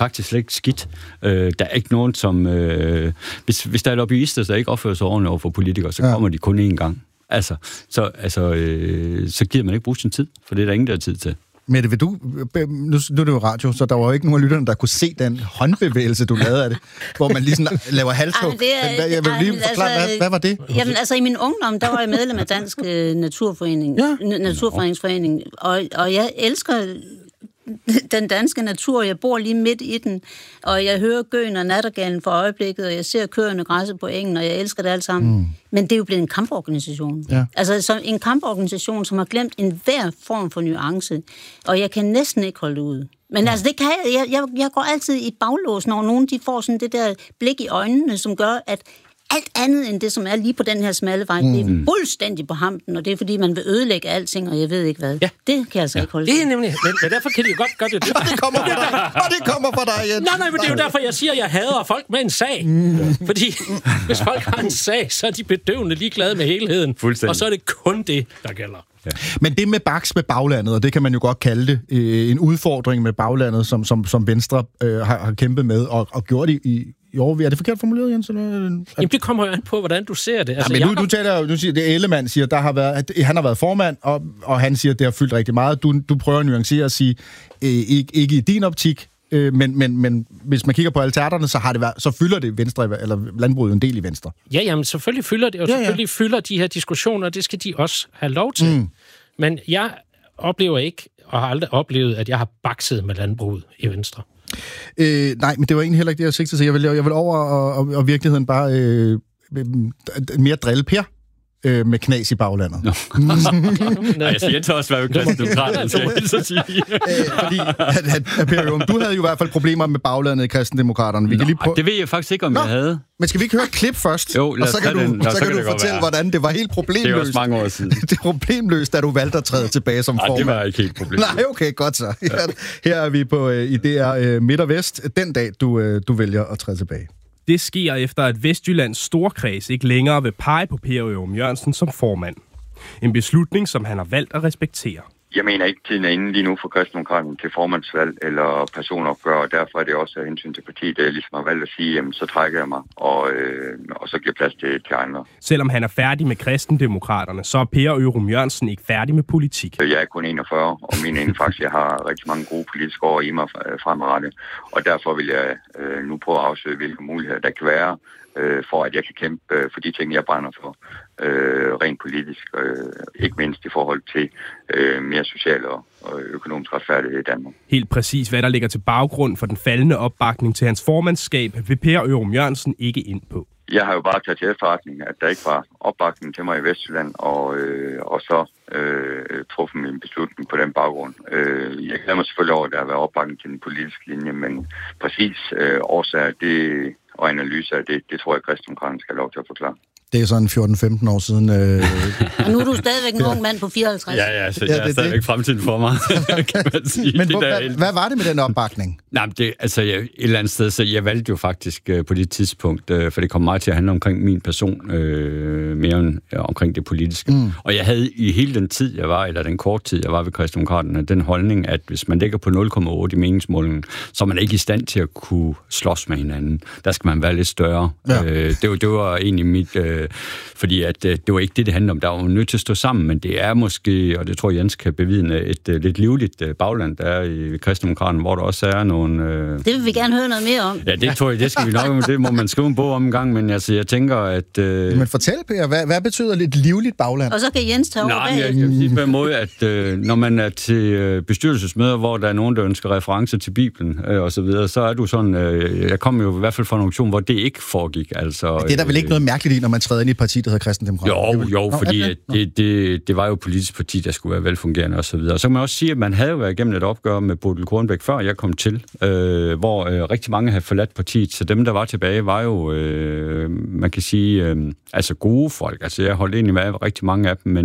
faktisk slet ikke skidt. Der er ikke nogen, som... Hvis der er lobbyister, der ikke opfører sig ordentligt over for politikere, så kommer de kun én gang. Så giver man ikke bruge sin tid, for det er der ingen, der har tid til. Mette, vil du... Nu er det jo radio, så der var jo ikke nogen af lytterne, der kunne se den håndbevægelse, du lavede af det, hvor man lige sådan laver halshug. Jeg vil lige forklare, hvad var det? Jamen, altså i min ungdom, der var jeg medlem af Dansk Naturfredningsforening, og jeg elsker den danske natur, jeg bor lige midt i den, og jeg hører gøen og nattergalen for øjeblikket, og jeg ser køerne græsse på engen, og jeg elsker det alt sammen. Men det er jo blevet en kamporganisation. Ja. Altså en kamporganisation, som har glemt enhver form for nuance, og jeg kan næsten ikke holde det ud. Men altså, det kan jeg går altid i baglås, når nogen de får sådan det der blik i øjnene, som gør, at alt andet end det, som er lige på den her smalle vej, det er fuldstændig på hampen, og det er, fordi man vil ødelægge alting, og jeg ved ikke hvad. Ja. Det kan jeg altså ikke holde. Det er nemlig, men derfor kan de jo godt gøre det. Og det kommer fra dig, og det kommer fra dig, Jens. Nej, men det er jo derfor, jeg siger, at jeg hader folk med en sag. Fordi hvis folk har en sag, så er de bedøvende ligeglade med helheden. Og så er det kun det, der gælder. Ja. Men det med baks med baglandet, og det kan man jo godt kalde det, en udfordring med baglandet, som Venstre har kæmpet med, og gjort i år. Er det forkert formuleret, Jens? Jamen, det kommer jo an på, hvordan du ser det. Altså, men du taler jo, siger, det Ellemann siger, han har været formand, og han siger, at det har fyldt rigtig meget. Du prøver at nuancere og sige, ikke i din optik, men hvis man kigger på alternerne, så fylder det Venstre, eller landbruget en del i Venstre. Ja, jamen selvfølgelig fylder det, og selvfølgelig fylder de her diskussioner, og det skal de også have lov til. Men jeg oplever ikke, og har aldrig oplevet, at jeg har bakset med landbruget i Venstre. Nej, men det var egentlig heller ikke det, jeg sigtede til. Jeg vil over og virkeligheden bare mere drille Per med knas i baglandet. Jeg siger også, hvad jo kristendemokraterne så sige. Fordi, Per, du havde jo i hvert fald problemer med baglandet i kristendemokraterne. Det ved jeg faktisk ikke, om jeg havde. Men skal vi ikke høre et klip først? Jo, og så kan du fortælle, hvordan det var helt problemløst. Det er også mange år siden. Det er problemløst, da du valgte at træde tilbage som formand. Det var ikke helt problemløst. Nej, okay, godt så. Her er vi på i DR Midt og Vest, den dag, du vælger at træde tilbage. Det sker efter, at Vestjyllands storkreds ikke længere vil pege på Per Ørum Jørgensen som formand. En beslutning, som han har valgt at respektere. Jeg mener ikke, tiden er inde lige nu for kristendemokraterne til formandsvalg eller personopgør, og derfor er det også af hensyn til partiet, der ligesom har valgt at sige, jamen, så trækker jeg mig, og så giver plads til andre. Selvom han er færdig med kristendemokraterne, så er Per Ørum Jørgensen ikke færdig med politik. Jeg er kun 41, og min faktisk, jeg har rigtig mange gode politiske år i mig fremadrettet, og derfor vil jeg nu prøve at afsøge, hvilke muligheder der kan være, for at jeg kan kæmpe for de ting, jeg brænder for, rent politisk, ikke mindst i forhold til mere social og økonomisk retfærdighed i Danmark. Helt præcis, hvad der ligger til baggrund for den faldende opbakning til hans formandskab, vil Per Ørum Jørgensen ikke ind på. Jeg har jo bare taget til efterretning, at der ikke var opbakning til mig i Vestjylland, og så truffet min beslutning på den baggrund. Jeg glæder mig selvfølgelig over, at der har været opbakning til den politiske linje, men præcis årsager og analyser af det tror jeg, kristendemokraterne skal have lov til at forklare. Det er sådan 14-15 år siden. Og nu er du stadigvæk en ung mand på 54. Ja, så jeg er stadigvæk fremtiden for mig, kan man sige. Men hvad var det med den opbakning? Nej, et eller andet sted, så jeg valgte jo faktisk på det tidspunkt, for det kom meget til at handle omkring min person, mere end omkring det politiske. Og jeg havde i hele den tid, jeg var, eller den korte tid, jeg var ved kristendemokraterne, den holdning, at hvis man ligger på 0,8 i meningsmålingen, så er man ikke i stand til at kunne slås med hinanden. Der skal man være lidt større. Ja. Det var egentlig mit... fordi at det var ikke det handlede om. Der var nødt til at stå sammen, men det er måske, og det tror Jens kan bevidne, et lidt livligt bagland, der er i kristendemokraterne, hvor der også er nogle... Det vil vi gerne høre noget mere om. Ja, det tror jeg, det skal vi nok, det må man skrive en bog om en gang, men altså, jeg tænker, at... Men fortæl, Per, hvad betyder lidt livligt bagland? Og så kan Jens tage over bag. Jeg kan sige på en måde, at når man er til bestyrelsesmøder, hvor der er nogen, der ønsker referencer til Bibelen og så videre, så er du sådan... jeg kom jo i hvert fald fra en auktion, hvor det ikke foregik, altså... Men det er der vel ikke noget mærkeligt i, når man træder ind i et parti, der hedder kristendemokraterne? Jo, fordi det var jo et politisk parti, der skulle være velfungerende og så videre. Så kan man også sige, at man havde jo været igennem et opgør med Bodil Kornbæk, før jeg kom til, hvor rigtig mange havde forladt partiet, så dem, der var tilbage, var jo, man kan sige, altså gode folk. Altså jeg holdt egentlig med rigtig mange af dem,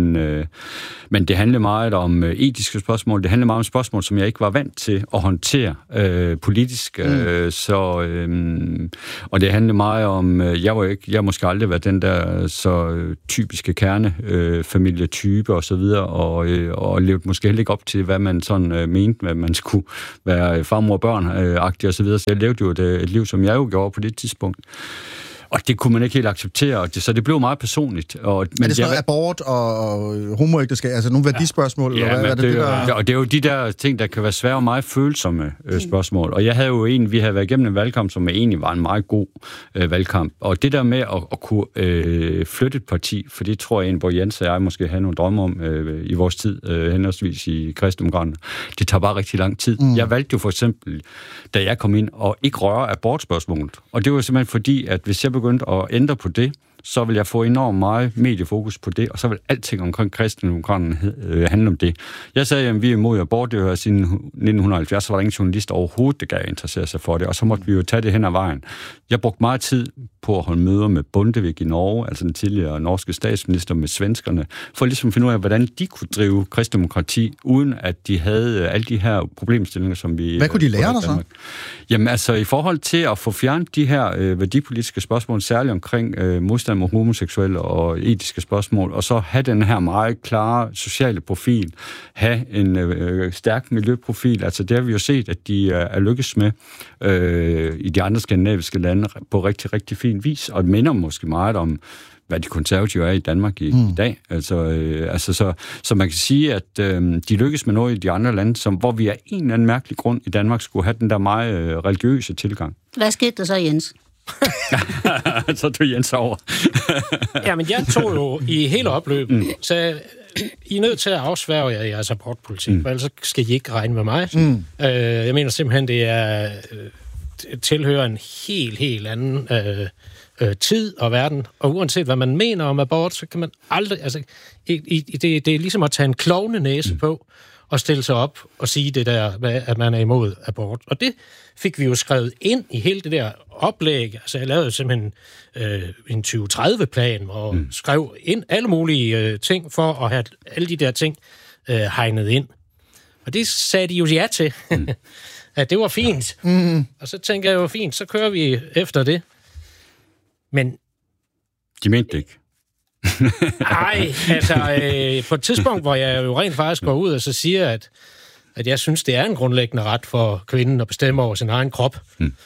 men det handlede meget om etiske spørgsmål, det handlede meget om spørgsmål, som jeg ikke var vant til at håndtere politisk, og det handlede meget om, jeg har måske aldrig været den der så typiske kernefamilietype og så videre, og levede måske heller ikke op til, hvad man sådan mente, hvad man skulle være farmor og børn-agtig og så videre. Så jeg levede jo et liv, som jeg jo gjorde på det tidspunkt. Og det kunne man ikke helt acceptere, så det blev meget personligt. Men er det sådan abort og homoægteskab, altså nogle værdispørgsmål? Ja, eller hvad? Og det er jo de der ting, der kan være svære og meget følsomme spørgsmål. Og jeg havde jo vi havde været igennem en valgkamp, som egentlig var en meget god valgkamp. Og det der med at kunne flytte et parti, for det tror jeg, hvor Jens og jeg måske havde nogle drømme om i vores tid, henholdsvis i Kristendemokraterne, det tager bare rigtig lang tid. Jeg valgte jo for eksempel, da jeg kom ind, at ikke røre abortspørgsmålet. Og det var simpelthen fordi, at hvis jeg begyndte at ændre på det, så vil jeg få enormt meget mediefokus på det, og så vil alting omkring Kristendemokraterne handle om det. Jeg sagde, at vi er imod abort, det var siden 1970, så var der ingen journalist overhovedet, der gav interessere sig for det, og så måtte vi jo tage det hen ad vejen. Jeg brugte meget tid på at holde møder med Bondevik i Norge, altså den tidligere norske statsminister, med svenskerne, for ligesom at finde ud af, hvordan de kunne drive kristendemokrati, uden at de havde alle de her problemstillinger, som vi... Hvad kunne de lære dig så? Jamen altså, i forhold til at få fjernet de her værdipolitiske spørgsmål, særligt omkring modstand mod homoseksuelle og etiske spørgsmål, og så have den her meget klare sociale profil, have en stærk miljøprofil. Altså det har vi jo set, at de er lykkes med i de andre skandinaviske lande på rigtig, rigtig fin vis, og det minder måske meget om, hvad de konservative er i Danmark i dag. Så man kan sige, at de lykkes med noget i de andre lande, hvor vi af en eller anden mærkelig grund i Danmark skulle have den der meget religiøse tilgang. Hvad skete der så, Jens? Så tog Jens over. Jamen, jeg tog jo i hele opløbet, så I er nødt til at afsværge jer jeres abortpolitik, for ellers skal I ikke regne med mig. Jeg mener simpelthen, det er tilhører en helt anden tid og verden, og uanset hvad man mener om abort, så kan man aldrig, altså, det er ligesom at tage en klovnenæse på og stille sig op og sige det der, at man er imod abort. Og det fik vi jo skrevet ind i hele det der oplæg. Altså, jeg lavede simpelthen en 2030-plan og skrev ind alle mulige ting for at have alle de der ting hegnet ind. Og det sagde de jo ja til. At det var fint. Og så tænker jeg jo, fint, så kører vi efter det. Men... De mente det ikke. Nej, altså på et tidspunkt, hvor jeg jo rent faktisk går ud og så siger, at jeg synes, det er en grundlæggende ret for kvinden at bestemme over sin egen krop.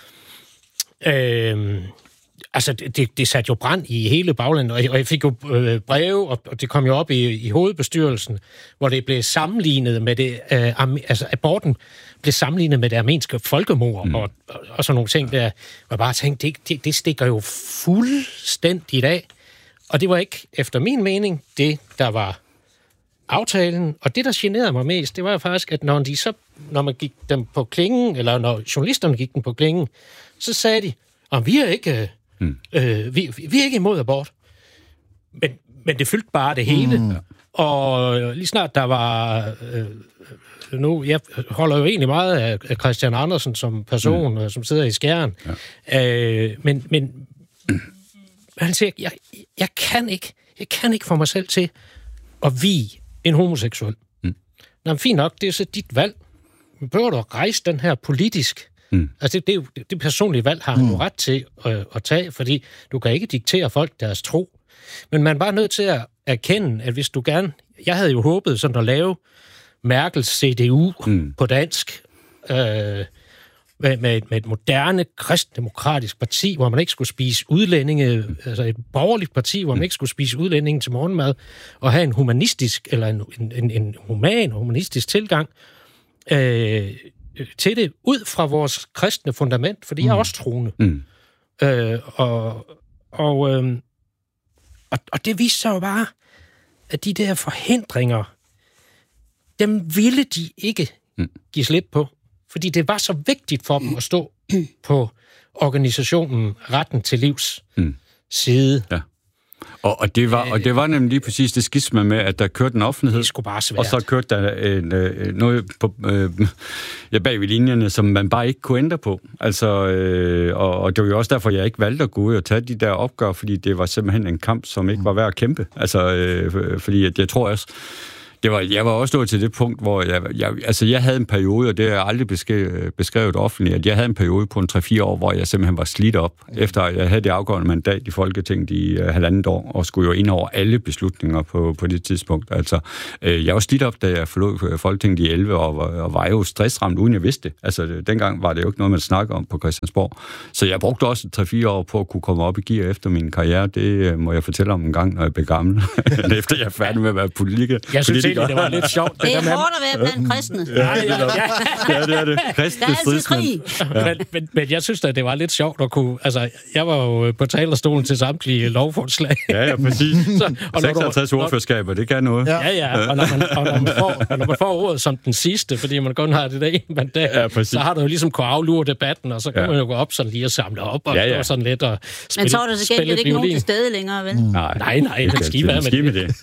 Altså, det satte jo brand i hele baglandet, og jeg fik jo breve, og det kom jo op i hovedbestyrelsen, hvor det blev sammenlignet med det, altså aborten blev sammenlignet med det armenske folkemord, og sådan nogle ting der, hvor jeg bare tænkte, det stikker jo fuldstændigt af. Og det var ikke, efter min mening, det, der var aftalen. Og det, der generede mig mest, det var faktisk, at når man gik dem på klingen, eller når journalisterne gik dem på klingen, så sagde de, at vi er ikke imod abort. Men det fyldte bare det hele. Og lige snart der var... nu, jeg holder jo egentlig meget af Christian Andersen som person, som sidder i Skjern. Men han siger, jeg kan ikke få mig selv til at vie en homoseksuel. Nå, fint nok, det er så dit valg. Men behøver du at rejse den her politisk? Altså, det personlige valg har han jo ret til at tage, fordi du kan ikke diktere folk deres tro. Men man er bare nødt til at erkende, at hvis du gerne... Jeg havde jo håbet sådan at lave Merkels CDU på dansk, med et moderne kristendemokratisk parti, hvor man ikke skulle spise udlændinge, altså et borgerligt parti, hvor man ikke skulle spise udlændinge til morgenmad, og have en humanistisk, eller en humanistisk tilgang til det, ud fra vores kristne fundament, fordi jeg er også troende. Og det viste sig jo bare, at de der forhindringer, dem ville de ikke give slip på. Fordi det var så vigtigt for dem at stå på organisationen Retten til Livs side. Ja. Og det var nemlig lige præcis det skisma med, at der kørte en offentlighed. Det skulle bare svært. Og så kørte der noget på, bag ved linjerne, som man bare ikke kunne ændre på. Altså, og det var jo også derfor, jeg ikke valgte at gå ud og tage de der opgør, fordi det var simpelthen en kamp, som ikke var værd at kæmpe. Altså, fordi at jeg tror også, Jeg var også nået til det punkt, hvor jeg havde en periode, og det er aldrig beskrevet offentligt, at jeg havde en periode på 3-4 år, hvor jeg simpelthen var slidt op, efter jeg havde det afgørende mandat i Folketinget i 1,5 år, og skulle jo ind over alle beslutninger på det tidspunkt. Altså, jeg var slidt op, da jeg forlod Folketinget i 11, og var jo stressramt, uden jeg vidste det. Altså, dengang var det jo ikke noget, man snakkede om på Christiansborg. Så jeg brugte også 3-4 år på at kunne komme op i gear efter min karriere. Det må jeg fortælle om en gang, når jeg blev gammel. Efter jeg er færdig med at være politiker. Jeg synes egentlig, det var lidt sjovt. Det er hårdt at være blandt kristne. Ja, det er det. Kristne stridsmænd. Men jeg synes at det var lidt sjovt at kunne... Altså, jeg var jo på talerstolen til samtlige lovforslag. Ja, præcis. 56 ordførerskaber, det kan noget. Ja. Og når man får ordet som den sidste, fordi man kun har det der ene mandat, så har du jo ligesom kunne aflure debatten, og så kan man jo gå op sådan lige og samle op, og det var sådan lidt at spille. Men så var der til gengæld ikke nogen til stede længere, vel? Nej, det skal være med det.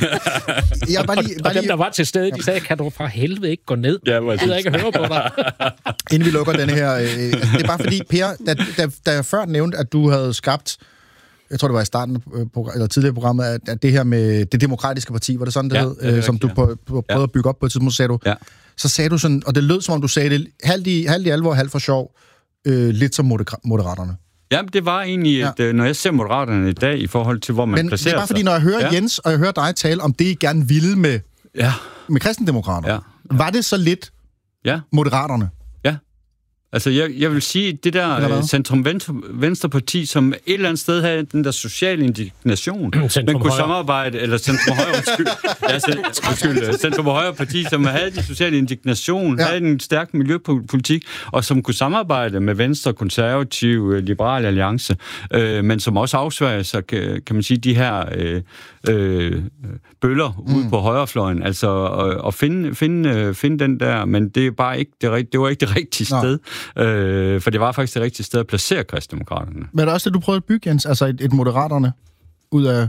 Og dem, der var til stede, de sagde, kan du fra helvede ikke gå ned? Jeg gider ikke høre på dig. Inden vi lukker denne her... det er bare fordi, Per, da jeg før nævnte, at du havde skabt, jeg tror det var i starten eller tidligere i programmet, at det her med det demokratiske parti, var det sådan, det hed, som du prøvede at bygge op på et tidspunkt, sagde du. Ja. Så sagde du sådan, og det lød som om du sagde det halvt i alvor, halvt for sjov, lidt som Moderaterne. Ja, det var egentlig, når jeg ser Moderaterne i dag, i forhold til, hvor man placerer sig. Men det er bare fordi, når jeg hører Jens, og jeg hører dig tale om det, I gerne ville med kristendemokrater, var det så lidt Moderaterne? Ja. Altså, jeg vil sige, det der centrum-venstre-parti, som et eller andet sted havde den der sociale indignation, man kunne samarbejde, eller centrum-højre-parti, som havde de sociale indignation, havde en stærk miljøpolitik, og som kunne samarbejde med Venstre, Konservative, Liberal Alliance, men som også afsværger sig, kan man sige, de her bøller ude på højrefløjen, altså at finde den der, men det er bare ikke det var ikke det rigtige sted. For det var faktisk det rigtige sted at placere kristendemokraterne. Men er det også det, du prøvede at bygge, Jens? Altså et Moderaterne ud af...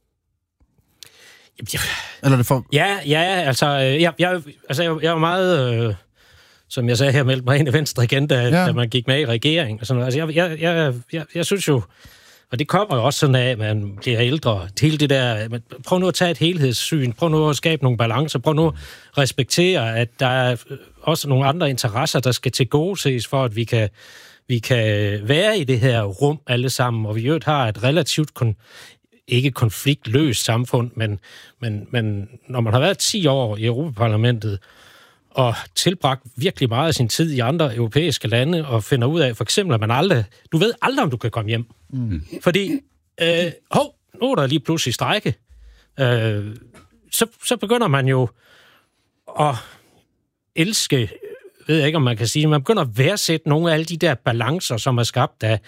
Eller det for... Ja, altså... Jeg var meget... som jeg sagde her, meldte mig ind i Venstre igen, da man gik med i regering. Og sådan noget. Altså, jeg synes jo... Og det kommer jo også sådan af, at man bliver ældre. Hele det der... Prøv nu at tage et helhedssyn. Prøv nu at skabe nogle balancer. Prøv nu at respektere, at der er også nogle andre interesser, der skal tilgodeses for, at vi kan være i det her rum alle sammen. Og vi jo har et relativt ikke konfliktløst samfund, men når man har været 10 år i Europaparlamentet, og tilbragt virkelig meget af sin tid i andre europæiske lande, og finder ud af, for eksempel, at man du ved aldrig, om du kan komme hjem. Fordi, nu er der lige pludselig strejke. Så begynder man jo at elske, ved jeg ikke, om man kan sige, man begynder at værdsætte nogle af alle de der balancer, som er skabt af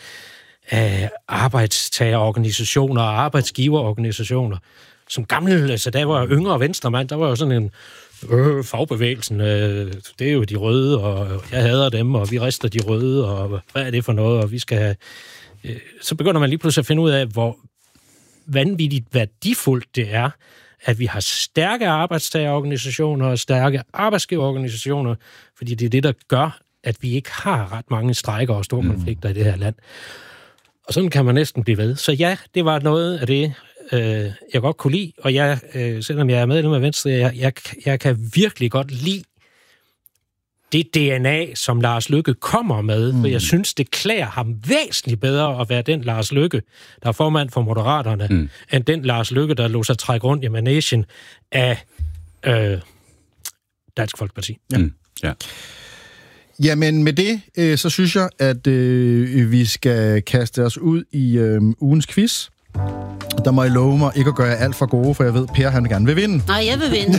arbejdstagerorganisationer og arbejdsgiverorganisationer. Som gammel, altså der var yngre venstremand, der var jo sådan en fagbevægelsen, det er jo de røde, og jeg hader dem, og vi rister de røde, og hvad er det for noget, og vi skal have... Så begynder man lige pludselig at finde ud af, hvor vanvittigt værdifuldt det er, at vi har stærke arbejdstagerorganisationer og stærke arbejdsgiverorganisationer, fordi det er det, der gør, at vi ikke har ret mange strejker og store konflikter i det her land. Og sådan kan man næsten blive ved. Så ja, det var noget af det, jeg godt kunne lide, og jeg, selvom jeg er medlem af Venstre, jeg kan virkelig godt lide det DNA, som Lars Løkke kommer med, for jeg synes, det klæder ham væsentligt bedre at være den Lars Løkke, der er formand for Moderaterne, end den Lars Løkke, der lod sig trække rundt i managen af Dansk Folkeparti. Ja. Jamen med det, så synes jeg, at vi skal kaste os ud i ugens quiz. Der må I love mig ikke at gøre jer alt for gode, for jeg ved, Per, han gerne vil vinde. Nej, jeg vil vinde.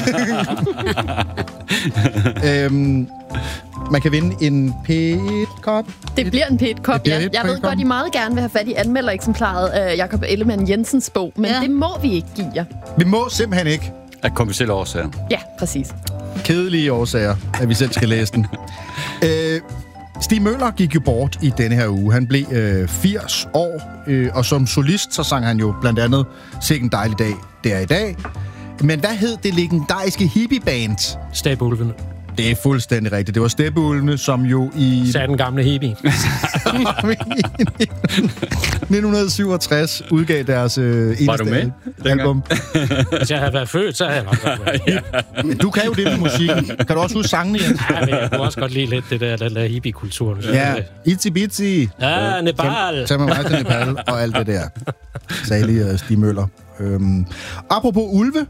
Man kan vinde en P1-kop. Det bliver en P1-kop, ja. Jeg ved godt, I meget gerne vil have fat i anmeldereksemplaret af Jakob Ellemann Jensens bog, men det må vi ikke give jer. Vi må simpelthen ikke. Af kommercielle årsager. Ja, præcis. Kedelige årsager, at vi selv skal læse den. Stig Møller gik jo bort i denne her uge. Han blev 80 år, og som solist så sang han jo blandt andet Sikke en dejlig dag, det er i dag. Men hvad hed det legendariske hippieband? Steppeulvene. Det er fuldstændig rigtigt. Det var Steppeulvene, som jo i... Sagde den gamle hippie. 1967 udgav deres eneste album. Hvis jeg havde været født, så havde jeg nok været. Ja. Du kan jo det med musikken. Kan du også huske sangene, Jens? Ja, men jeg kunne også godt lide lidt det der hippie-kulturen. Ja, Itsy Bitsy. Ja, Nepal. Tag med mig til Nepal og alt det der. Særlig Stig Møller. Apropos ulve,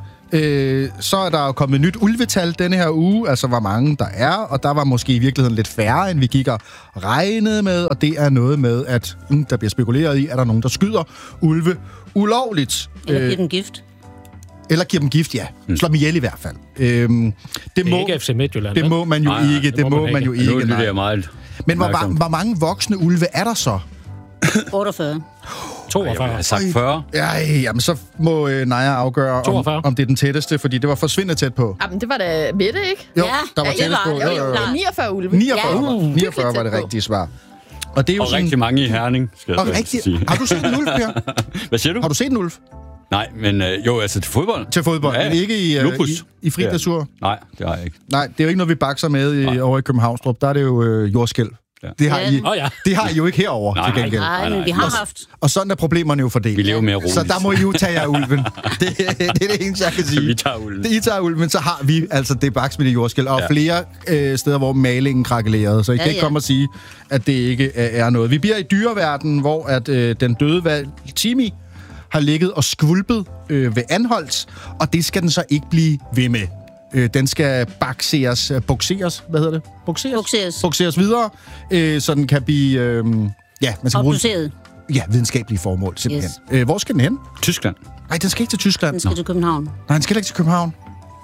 så er der jo kommet nyt ulvetal denne her uge, altså hvor mange der er, og der var måske i virkeligheden lidt færre, end vi gik og regnede med, og det er noget med, at der bliver spekuleret i, at der er nogen, der skyder ulve ulovligt. Eller giver dem gift. Eller giver dem gift, ja. Slår dem ihjel i hvert fald. Det er ikke FC Midtjylland. Det må man jo ikke. Det må man jo ikke. Nu er det meget. Men hvor mange voksne ulve er der så? 48. 42. Jeg har sagt 40. Jamen, så må Naja afgøre, om det er den tætteste, fordi det var forsvindende tæt på. Jamen, det var da Mette, ikke? Jo, der var tættest på. Jo. 49 ulve. 49 var det rigtige svar. Og det er jo sådan... rigtig mange i Herning, skal jeg sige. Har du set en ulv, Per? Hvad siger du? Har du set en ulv? Nej, men jo, altså til fodbold. Til fodbold, men ikke i fri dressur? Nej, det har jeg ikke. Nej, det er jo ikke noget, vi bakser med over i Københavnstrup. Der er det jo jordskælv. Ja. Det har I jo ikke herovre, til gengæld. Nej, men vi har haft. Og sådan er problemerne jo fordelt. Vi lever mere roligt. Så der må I jo tage jer ulven. Det er det eneste, jeg kan sige. Vi tager ulven. I tager ulven, men så har vi altså det baksmidt i jordskælv. Og flere steder, hvor malingen krakelerede. Så I kan ikke komme og sige, at det ikke er noget. Vi bliver i dyreverdenen, hvor at den døde valg Timi har ligget og skvulpet ved Anholdt. Og det skal den så ikke blive ved med. Den skal bokseres, hvad hedder det? Bokseres videre, så den kan blive, man skal bruge videnskabelige formål, simpelthen. Yes. Hvor skal den hen? Tyskland. Nej, den skal ikke til Tyskland. Den skal til København. Nej, den skal ikke til København.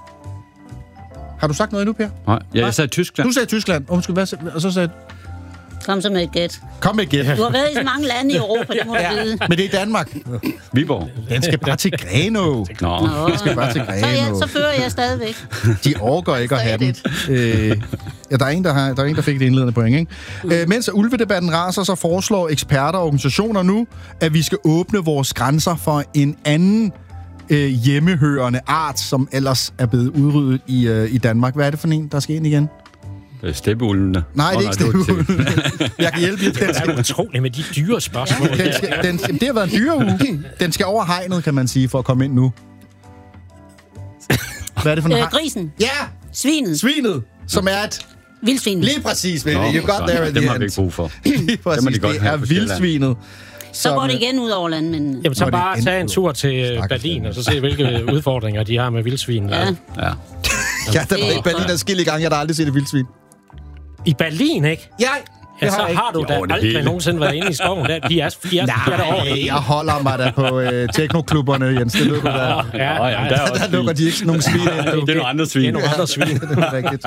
Har du sagt noget endnu, Per? Nej, jeg sagde Tyskland. Du sagde Tyskland. Undskyld, og så sagde... Kom så med et gæt. Kom med et gæt. Du har været i så mange lande i Europa, det må du vide. Men det er Danmark. Viborg. Den skal bare til Grenaa. Den skal bare til Grenaa. Så fører jeg stadigvæk. De overgår ikke at have den. Der er en, der fik det indledende point, ikke? Mens ulvedebatten raser, så foreslår eksperter og organisationer nu, at vi skal åbne vores grænser for en anden hjemmehørende art, som ellers er blevet udryddet i Danmark. Hvad er det for en, der skal ind igen? Steppeulvene. Nej, det er ikke steppeulvene. Jeg kan hjælpe lidt. Det er utroligt med de dyre spørgsmål. Det har været en dyreuge. Den skal over hegnet, kan man sige, for at komme ind nu. Hvad er det for en grisen. Ja! Svinet. Som er et... Vildsvinet. Lige præcis, baby. You got there at the end. Dem har vi ikke brug for. Lige præcis, det er vildsvinet. Så går det igen ud over landmændene. Jamen, så bare tage en tur til Berlin, og så se, hvilke udfordringer de har med vildsvin. Ja. Ja, der var i Berlin adskillige gange, jeg har aldrig set et vildsvin. I Berlin, ikke? Ja, så har du da aldrig nogensinde været inde i skoven. De er derovre. Jeg holder mig da på teknoklubberne, Jens. Det lukker der. Der lukker de ikke nogen svin. Det er nogle andre svin. Det er nogle andre svin. Det er rigtigt.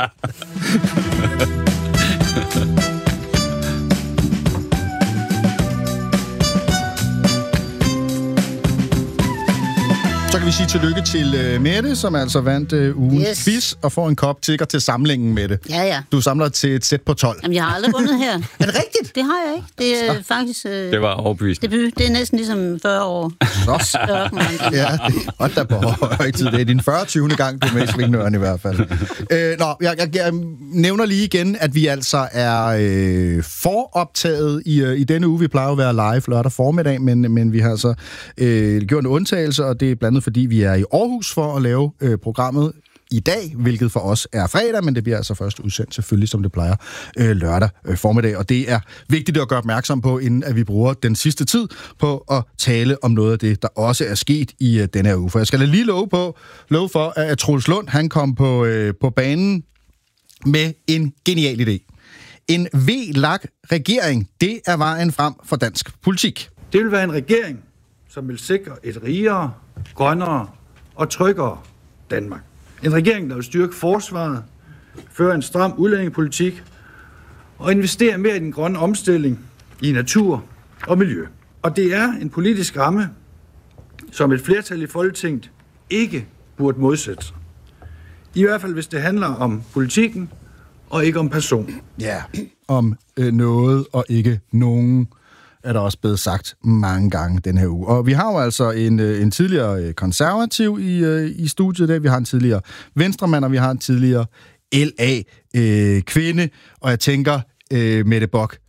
Så kan vi sige tillykke til Mette, som altså vandt ugens quiz og får en kop tigger til samlingen, Mette. Ja. Du samler til et sæt på 12. Jamen, jeg har aldrig vundet her. Er det rigtigt? Det har jeg ikke. Det er faktisk... det var overbevisende. Debut. Det er næsten ligesom 40 år. Ja, det er på højtid. Det er din 40. gang, du er med i Svingdøren i hvert fald. Jeg nævner lige igen, at vi altså er foroptaget i denne uge. Vi plejer at være live lørdag formiddag, men vi har altså gjort en undtagelse, og det er blandt andet fordi vi er i Aarhus for at lave programmet i dag, hvilket for os er fredag, men det bliver altså først udsendt selvfølgelig, som det plejer, lørdag formiddag. Og det er vigtigt at gøre opmærksom på, inden at vi bruger den sidste tid på at tale om noget af det, der også er sket i denne her uge. For jeg skal da lige love for, at Troels Lund, han kom på banen med en genial idé. En VLAK-regering, det er vejen frem for dansk politik. Det vil være en regering, som vil sikre et rigere, grønnere og tryggere Danmark. En regering, der vil styrke forsvaret, føre en stram udlændingepolitik og investere mere i den grønne omstilling, i natur og miljø. Og det er en politisk ramme, som et flertal i Folketinget ikke burde modsætte sig. I hvert fald, hvis det handler om politikken og ikke om person. Ja, om noget og ikke nogen, er der også blevet sagt mange gange den her uge. Og vi har jo altså en tidligere konservativ i studiet i dag, vi har en tidligere venstremand, og vi har en tidligere LA-kvinde, og jeg tænker, Mette Bock,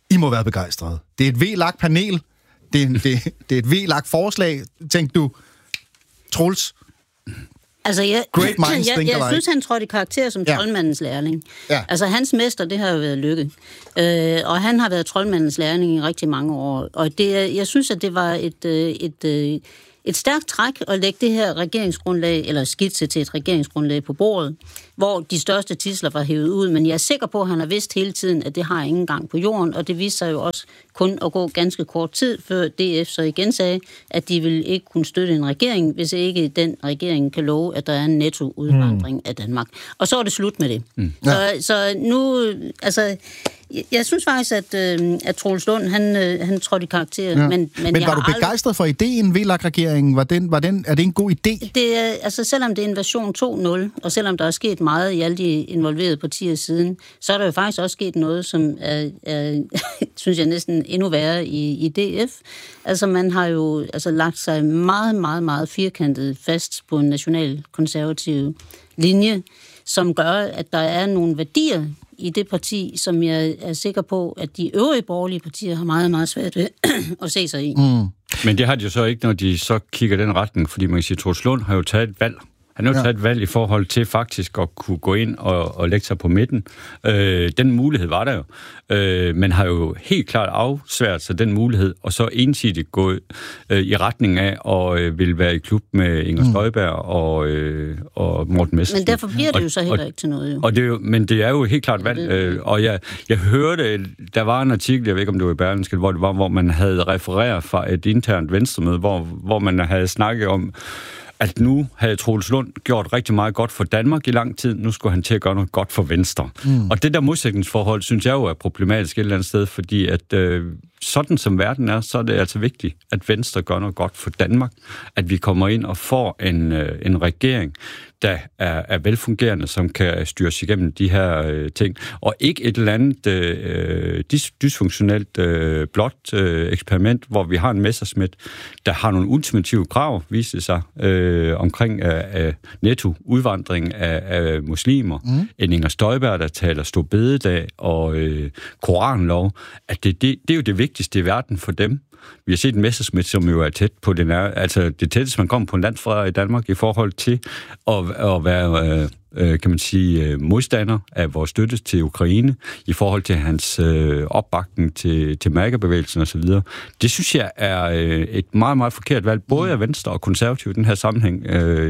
I må være begejstrede. Det er et V-lagt panel. Det er et V-lagt forslag. Tænk du, Troels? Altså, jeg synes, han trådte i karakter som troldmandens lærling. Ja. Altså, hans mester, det har jo været Lykke. Og han har været troldmandens lærling i rigtig mange år. Og jeg synes, at det var et stærkt træk at lægge det her regeringsgrundlag, eller skitse til et regeringsgrundlag på bordet, hvor de største tidsler var hævet ud, men jeg er sikker på, at han har vidst hele tiden, at det har ingen gang på jorden, og det viste sig jo også kun at gå ganske kort tid, før DF så igen sagde, at de vil ikke kunne støtte en regering, hvis ikke den regering kan love, at der er en netto udvandring af Danmark. Og så er det slut med det. Så nu, altså, jeg synes faktisk, at Troels Lund, han trådte i karakter. Men var du begejstret for ideen, VLAK-regeringen? Er det en god idé? Det er, altså, selvom det er en version 2.0, og selvom der er sket meget i alle de involverede partier siden, så er der jo faktisk også sket noget, som er synes jeg, næsten endnu værre i DF. Altså, man har jo lagt sig meget, meget, meget firkantet fast på en nationalkonservativ linje, som gør, at der er nogle værdier i det parti, som jeg er sikker på, at de øvrige borgerlige partier har meget, meget svært ved at se sig i. Men det har de jo så ikke, når de så kigger den retning, fordi man kan sige, at Troels Lund har jo taget et valg. Han har jo taget et valg i forhold til faktisk at kunne gå ind og lægge sig på midten. Den mulighed var der jo. Man har jo helt klart afsvært sig den mulighed, og så ensidigt gået i retning af at vil være i klub med Inger Støjberg og Morten Messerschmidt. Men derfor bliver det jo så heller ikke til noget. Jo. Og det er jo, men det er jo helt klart valg. Og jeg hørte, der var en artikel, jeg ved ikke om det var i Berlingske, hvor man havde refereret fra et internt venstremøde, hvor man havde snakket om, at nu havde Troels Lund gjort rigtig meget godt for Danmark i lang tid. Nu skulle han til at gøre noget godt for Venstre. Og det der modsætningsforhold, synes jeg jo er problematisk et eller andet sted, fordi at sådan som verden er, så er det altså vigtigt, at Venstre gør noget godt for Danmark. At vi kommer ind og får en regering, der er velfungerende, som kan styres igennem de her ting. Og ikke et eller andet dysfunktionelt blot eksperiment, hvor vi har en Messerschmidt, der har nogle ultimative krav, viste sig, omkring netto udvandring af muslimer. En Inger Støjberg, der taler stor bededag og koranlov, at det er jo det vigtigste i verden for dem. Vi har set en Messerschmidt, som jo er tæt på den er, altså det tætteste, man kommer på en landsforræder i Danmark i forhold til at være, kan man sige, modstander af vores støtte til Ukraine, i forhold til hans opbakning til MAGA-bevægelsen osv. Det synes jeg er et meget, meget forkert valg, både af Venstre og Konservative i den her sammenhæng,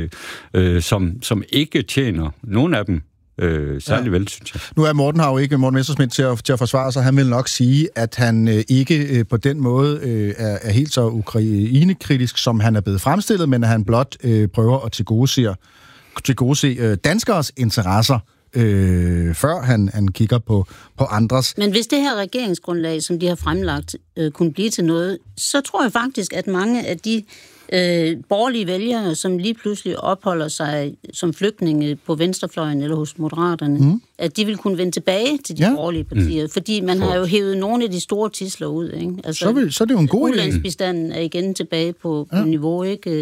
som ikke tjener nogen af dem særlig vel, synes jeg. Nu er Morten Messerschmidt til at forsvare sig. Han vil nok sige, at han ikke på den måde er helt så ukrainekritisk, som han er blevet fremstillet, men at han blot prøver at tilgodese danskeres interesser, før han kigger på andres. Men hvis det her regeringsgrundlag, som de har fremlagt, kunne blive til noget, så tror jeg faktisk, at mange af de borgerlige vælgere, som lige pludselig opholder sig som flygtninge på venstrefløjen eller hos Moderaterne, at de vil kunne vende tilbage til de borgerlige partier, fordi man har jo hævet nogle af de store tidsler ud, ikke? Altså, så er det jo en god idé. Ulandsbistanden er igen tilbage på niveau, ikke?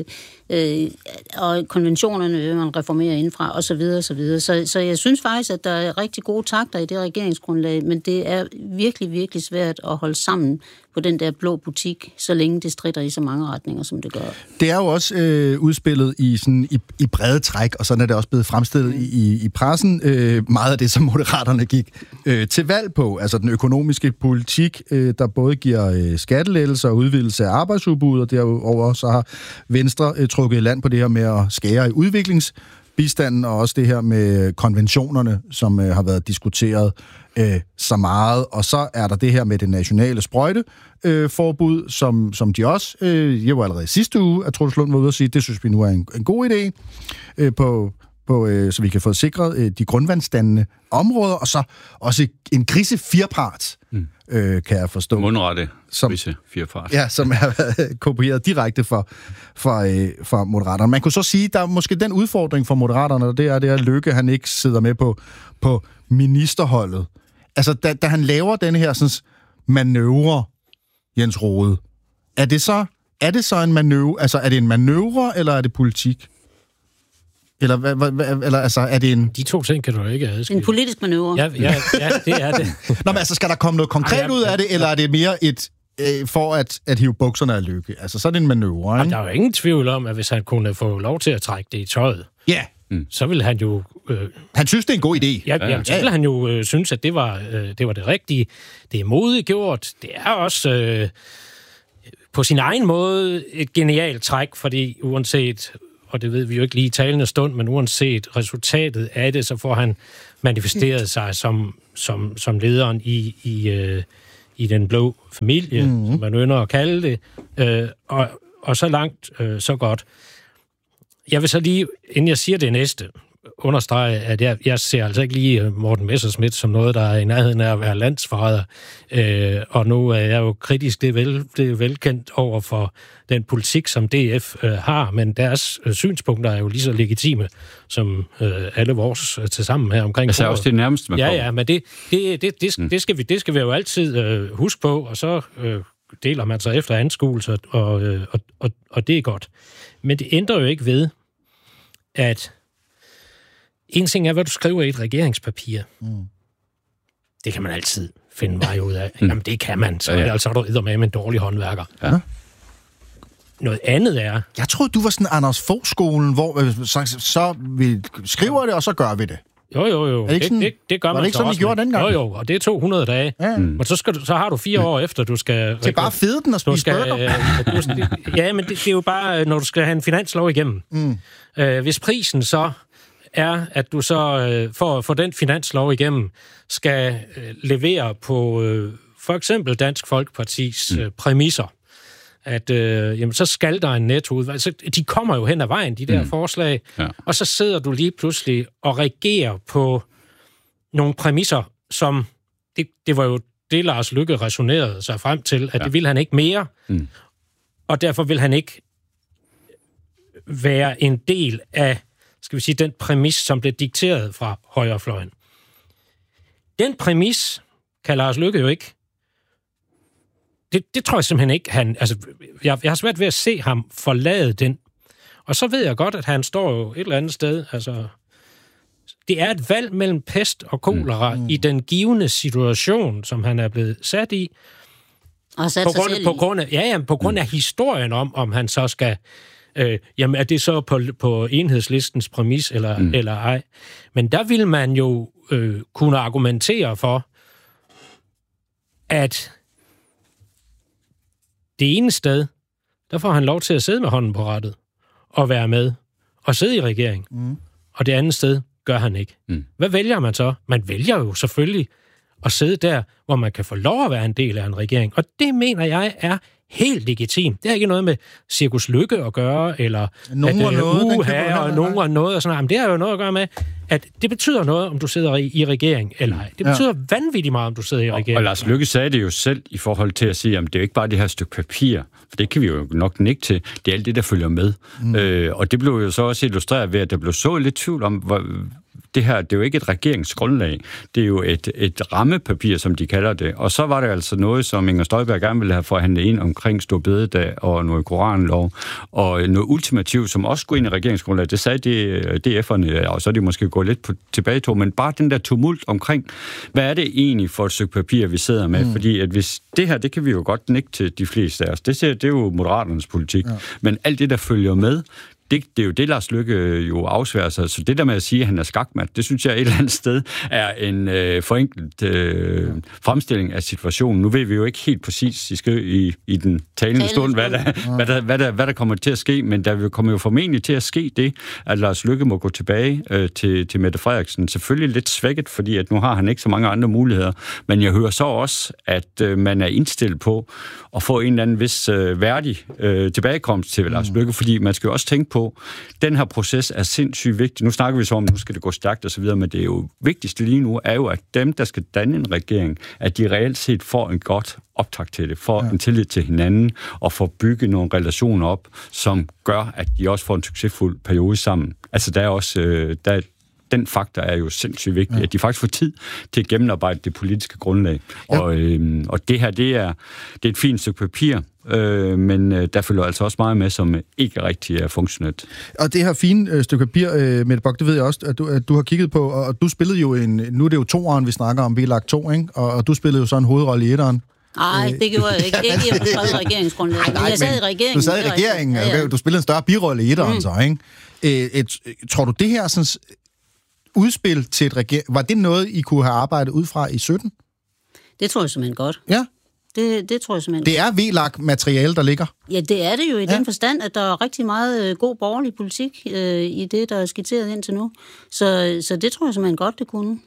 Og konventionerne vil man reformere indfra, og så videre, og så videre. Så jeg synes faktisk, at der er rigtig gode takter i det regeringsgrundlag, men det er virkelig, virkelig svært at holde sammen på den der blå butik, så længe det stritter i så mange retninger, som det gør. Det er jo også udspillet i brede træk, og sådan er det også blevet fremstillet i pressen. Meget af det, som Moderaterne gik til valg på, altså den økonomiske politik, der både giver skattelettelser og udvidelse af arbejdsudbud, og derover så har Venstre trukket land på det her med at skære i udviklingsbistanden, og også det her med konventionerne, som har været diskuteret så meget. Og så er der det her med det nationale sprøjteforbud, som de også, jeg var allerede sidste uge, at Troels Lund var ude at sige, det synes vi nu er en god idé, så vi kan få sikret de grundvandsdannende områder, og så også en grise firepart, kan jeg forstå. Mundrette grise firepart. Ja, som er kopieret direkte fra Moderaterne. Man kunne så sige, der er måske den udfordring for Moderaterne, og det er, at Løkke, han ikke sidder med på ministerholdet. Altså, da han laver den her sådan, manøvre, Jens Rohde, er det så en manøvre? Altså, er det en manøvre, eller er det politik? Eller altså, er det en... De to ting kan du ikke adskille. En politisk manøvre. Ja, det er det. Nå, men altså, skal der komme noget konkret ud af det, eller er det mere et... for at hive bukserne af Lykke? Altså, så er det en manøvre, ikke? Der er jo ingen tvivl om, at hvis han kunne få lov til at trække det i tøjet, så ville han jo... han synes, det er en god idé. Så ville han jo synes, at det var det rigtige. Det er modigt gjort. Det er også på sin egen måde et genialt træk, fordi uanset, og det ved vi jo ikke lige i talende stund, men uanset resultatet af det, så får han manifesteret sig som lederen i den blå familie, som man ynder at kalde det, og så langt, så godt. Jeg vil så lige, inden jeg siger det næste, understrege, at jeg ser altså ikke lige Morten Messerschmidt som noget, der er i nærheden af at være landsforræder. Og nu er jeg jo kritisk, det er velkendt over for den politik, som DF har, men deres synspunkter er jo lige så legitime som alle vores tilsammen her omkring. Altså også det nærmeste, man kommer. Ja, men det skal vi jo altid huske på, og så deler man sig efter anskuelser, og det er godt. Men det ændrer jo ikke ved, at en ting er, hvad du skriver i et regeringspapir. Det kan man altid finde vej ud af. Jamen, det kan man. Så er du eddermame en dårlig håndværker. Ja. Noget andet er... Jeg troede, du var sådan Anders Fogh-skolen, hvor så vi skriver det, og så gør vi det. Jo. Det gør man. Var det ikke sådan, I gjorde dengang? Jo, og det er 200 dage. Ja. Men så har du 4 år efter, du skal... Til bare fede den og spise burger? Ja, men det er jo bare, når du skal have en finanslov igennem. Hvis prisen så er, at du så for at få den finanslov igennem, skal levere på for eksempel Dansk Folkepartis præmisser, at jamen, så skal der en nettoudvalg. Altså, de kommer jo hen ad vejen, de der forslag, og så sidder du lige pludselig og regerer på nogle præmisser, som det var jo det, Lars Løkke resonerede sig frem til, at det ville han ikke mere, og derfor vil han ikke være en del af, skal vi sige, den præmis, som blev dikteret fra højrefløjen. Den præmis kan Lars Løkke jo ikke. Det tror jeg simpelthen ikke, jeg har svært ved at se ham forlade den. Og så ved jeg godt, at han står jo et eller andet sted, altså... Det er et valg mellem pest og kolera i den givende situation, som han er blevet sat i. Og på grund af historien om han så skal... jamen, er det så på enhedslistens præmis eller ej? Men der vil man jo kunne argumentere for, at det ene sted, der får han lov til at sidde med hånden på rattet og være med og sidde i regering. Og det andet sted gør han ikke. Hvad vælger man så? Man vælger jo selvfølgelig at sidde der, hvor man kan få lov at være en del af en regering. Og det mener jeg er helt legitimt. Det har ikke noget med Cirkus Lykke at gøre, eller nogen og noget og sådan noget. Det har jo noget at gøre med, at det betyder noget, om du sidder i regering eller ej. Det betyder vanvittigt meget, om du sidder i regering. Og Lars Løkke sagde det jo selv i forhold til at sige, at det er jo ikke bare det her stykke papir, for det kan vi jo nok nikke til. Det er alt det, der følger med. Og det blev jo så også illustreret ved, at der blev så lidt tvivl om, det her, det er jo ikke et regeringsgrundlag. Det er jo et rammepapir, som de kalder det. Og så var det altså noget, som Inger Støjberg gerne ville have forhandlet ind omkring Store Bededag og noget koranlov. Og noget ultimativt, som også skulle ind i regeringsgrundlaget, det sagde DF'erne, og så er de måske gået lidt tilbage til, men bare den der tumult omkring, hvad er det egentlig for et stykke papir, vi sidder med? Fordi at hvis det her, det kan vi jo godt nikke til de fleste af os. Det er jo Moderaternes politik. Men alt det, der følger med, det er jo det, Lars Løkke jo afsværer sig. Så det der med at sige, at han er skakmat, det synes jeg et eller andet sted er en forenklet fremstilling af situationen. Nu ved vi jo ikke helt præcis i den talende stund, hvad der kommer til at ske, men der kommer jo formentlig til at ske det, at Lars Løkke må gå tilbage til Mette Frederiksen. Selvfølgelig lidt svækket, fordi at nu har han ikke så mange andre muligheder, men jeg hører så også, at man er indstillet på at få en eller anden vis værdig tilbagekomst til Lars Løkke, fordi man skal jo også tænke på, den her proces er sindssygt vigtig. Nu snakker vi så om, nu skal det gå stærkt og så videre, men det er jo vigtigste lige nu, er jo, at dem, der skal danne en regering, at de reelt set får en godt optakt til det, får en tillid til hinanden, og får bygget nogle relationer op, som gør, at de også får en succesfuld periode sammen. Altså, der er også, den faktor er jo sindssygt vigtig, at de faktisk får tid til at gennemarbejde det politiske grundlag. Ja. Og det her, det er et fint stykke papir, men der følger altså også meget med, som ikke rigtig er funktionelt. Og det her fine stykke papir, Mette Bock, det ved jeg også, at du har kigget på, og du spillede jo nu er det jo 2'eren, vi snakker om, VLAG 2, ikke? Og du spillede jo så en hovedrolle i 1'eren. Nej, det gjorde jeg ikke. Ikke i at skrevet regeringsgrundlaget. Men jeg sad i regeringen. Du sad i regeringen, ja. Du spillede en større birolle i 1'eren så, ikke? Tror du, det her sådan, udspil til et regering, var det noget, I kunne have arbejdet ud fra i 17? Det tror jeg simpelthen godt. Ja? Det tror jeg simpelthen. Det er VLAG-materiale, der ligger? Ja, det er det jo i den forstand, at der er rigtig meget god borgerlig politik i det, der er skitseret indtil nu. Så det tror jeg simpelthen godt, det kunne.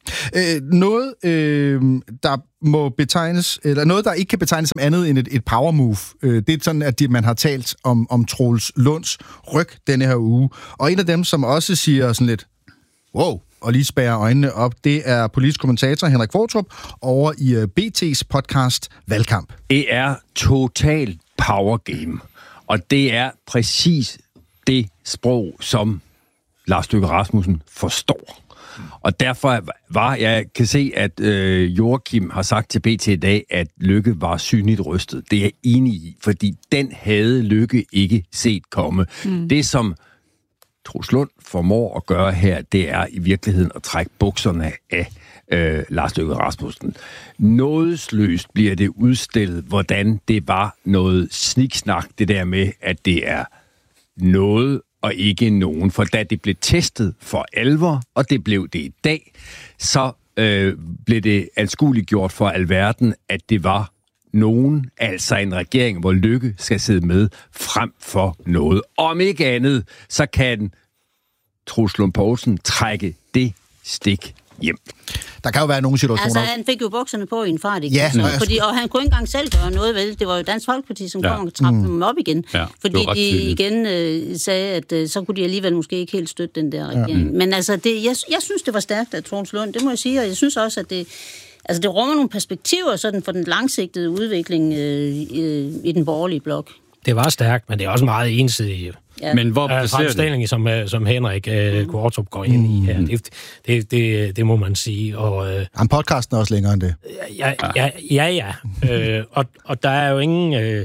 Noget, der må betegnes, eller noget, der ikke kan betegnes som andet end et power move. Det er sådan, at man har talt om Troels Lunds ryg denne her uge. Og en af dem, som også siger sådan lidt, wow, og lige spærrer øjnene op, det er politisk kommentator Henrik Qvortrup over i BT's podcast Valgkamp. Det er total power game, og det er præcis det sprog, som Lars Løkke Rasmussen forstår. Og derfor jeg kan se, at Joachim har sagt til BT i dag, at Løkke var synligt rystet. Det er jeg enig i, fordi den havde Løkke ikke set komme. Det, som Troels Lund formår at gøre her, det er i virkeligheden at trække bukserne af Lars Løkke Rasmussen. Nådesløst bliver det udstillet, hvordan det var noget sniksnak, det der med, at det er noget og ikke nogen. For da det blev testet for alvor, og det blev det i dag, så blev det anskueligt gjort for alverden, at det var nogen, altså en regering, hvor Løkke skal sidde med frem for noget. Om ikke andet, så kan Troels Lund Poulsen trække det stik hjem. Der kan jo være nogle situationer... Altså, han fik jo bukserne på i en fart, ikke? Ja. Og han kunne ikke engang selv gøre noget, vel? Det var jo Dansk Folkeparti, som kom og trappede dem op igen. Ja, fordi de igen sagde, at så kunne de alligevel måske ikke helt støtte den der regering. Ja. Men altså, jeg synes, det var stærkt af Troels Lund, det må jeg sige, og jeg synes også, at det rummer nogle perspektiver sådan for den langsigtede udvikling i den borgerlige blok. Det var stærkt, men det er også meget ensidigt. Ja. Men hvor fremstilling, som Henrik Qvortrup går ind i her, det må man sige. Og podcasten er også længere end det. Ja. Og der er jo ingen...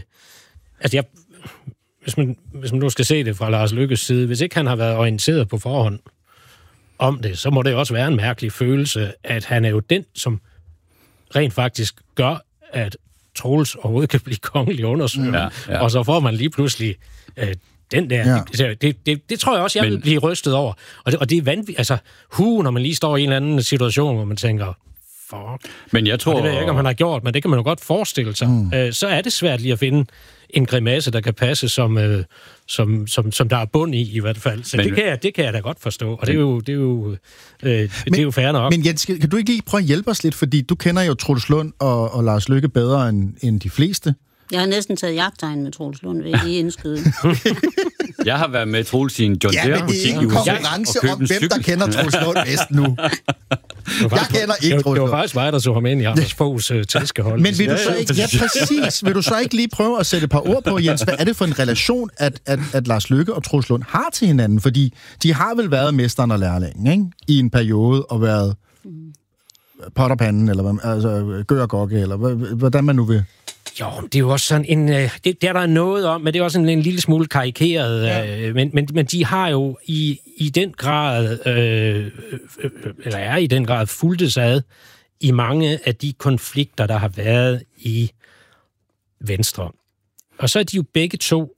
hvis man nu skal se det fra Lars Løkkes side, hvis ikke han har været orienteret på forhånd om det, så må det også være en mærkelig følelse, at han er jo den, som rent faktisk gør, at Troels overhovedet kan blive kongelig undersøger. Ja. Og så får man lige pludselig den der... Ja. Det tror jeg også, jeg vil blive rystet over. Og det er vanvittigt. Altså, når man lige står i en eller anden situation, hvor man tænker, fuck. Men jeg tror... Og det ved jeg ikke, om han har gjort, men det kan man jo godt forestille sig. Så er det svært lige at finde en grimasse, der kan passe, som der er bund i hvert fald. Så det kan jeg da godt forstå. Og det er jo fair nok. Men Jens, kan du ikke lige prøve at hjælpe os lidt? Fordi du kender jo Troels Lund og Lars Løkke bedre end de fleste. Jeg har næsten taget jagttegn med Troels Lund, ved lige indskyde. Jeg har været med Troels i en John Deere-butik i USA. Konkurrence om, hvem der kender Troels Lund bedst nu. Jeg kender ikke Troels Lund. Det var faktisk mig, der så ham ind i Anders Foghs taskehold. Men vil du så ikke, præcis. Vil du så ikke lige prøve at sætte et par ord på, Jens? Hvad er det for en relation, at Lars Løkke og Troels Lund har til hinanden? Fordi de har vel været mesteren og lærlingen, ikke? I en periode og været potterpanden, eller altså gør og gokke, eller hvordan man nu vil... Jo, det er jo også sådan en... Det er der noget om, men det er også en lille smule karikeret. Ja. Men de har jo i den grad... eller er i den grad fulgtes ad i mange af de konflikter, der har været i Venstre. Og så er de jo begge to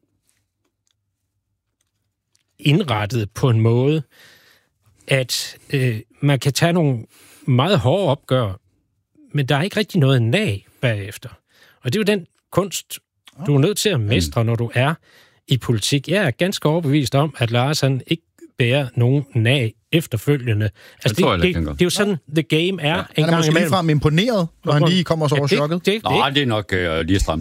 indrettet på en måde, at man kan tage nogle meget hårde opgør, men der er ikke rigtig noget nag bagefter. Og det er jo den kunst, du er nødt til at mestre, når du er i politik. Jeg er ganske overbevist om, at Lars han ikke bærer nogen nag efterfølgende. Altså, det er jo sådan, the game er en gang imellem. Han er måske ligefrem imponeret, når han lige kommer så over chokket. Det er nok lige stramt.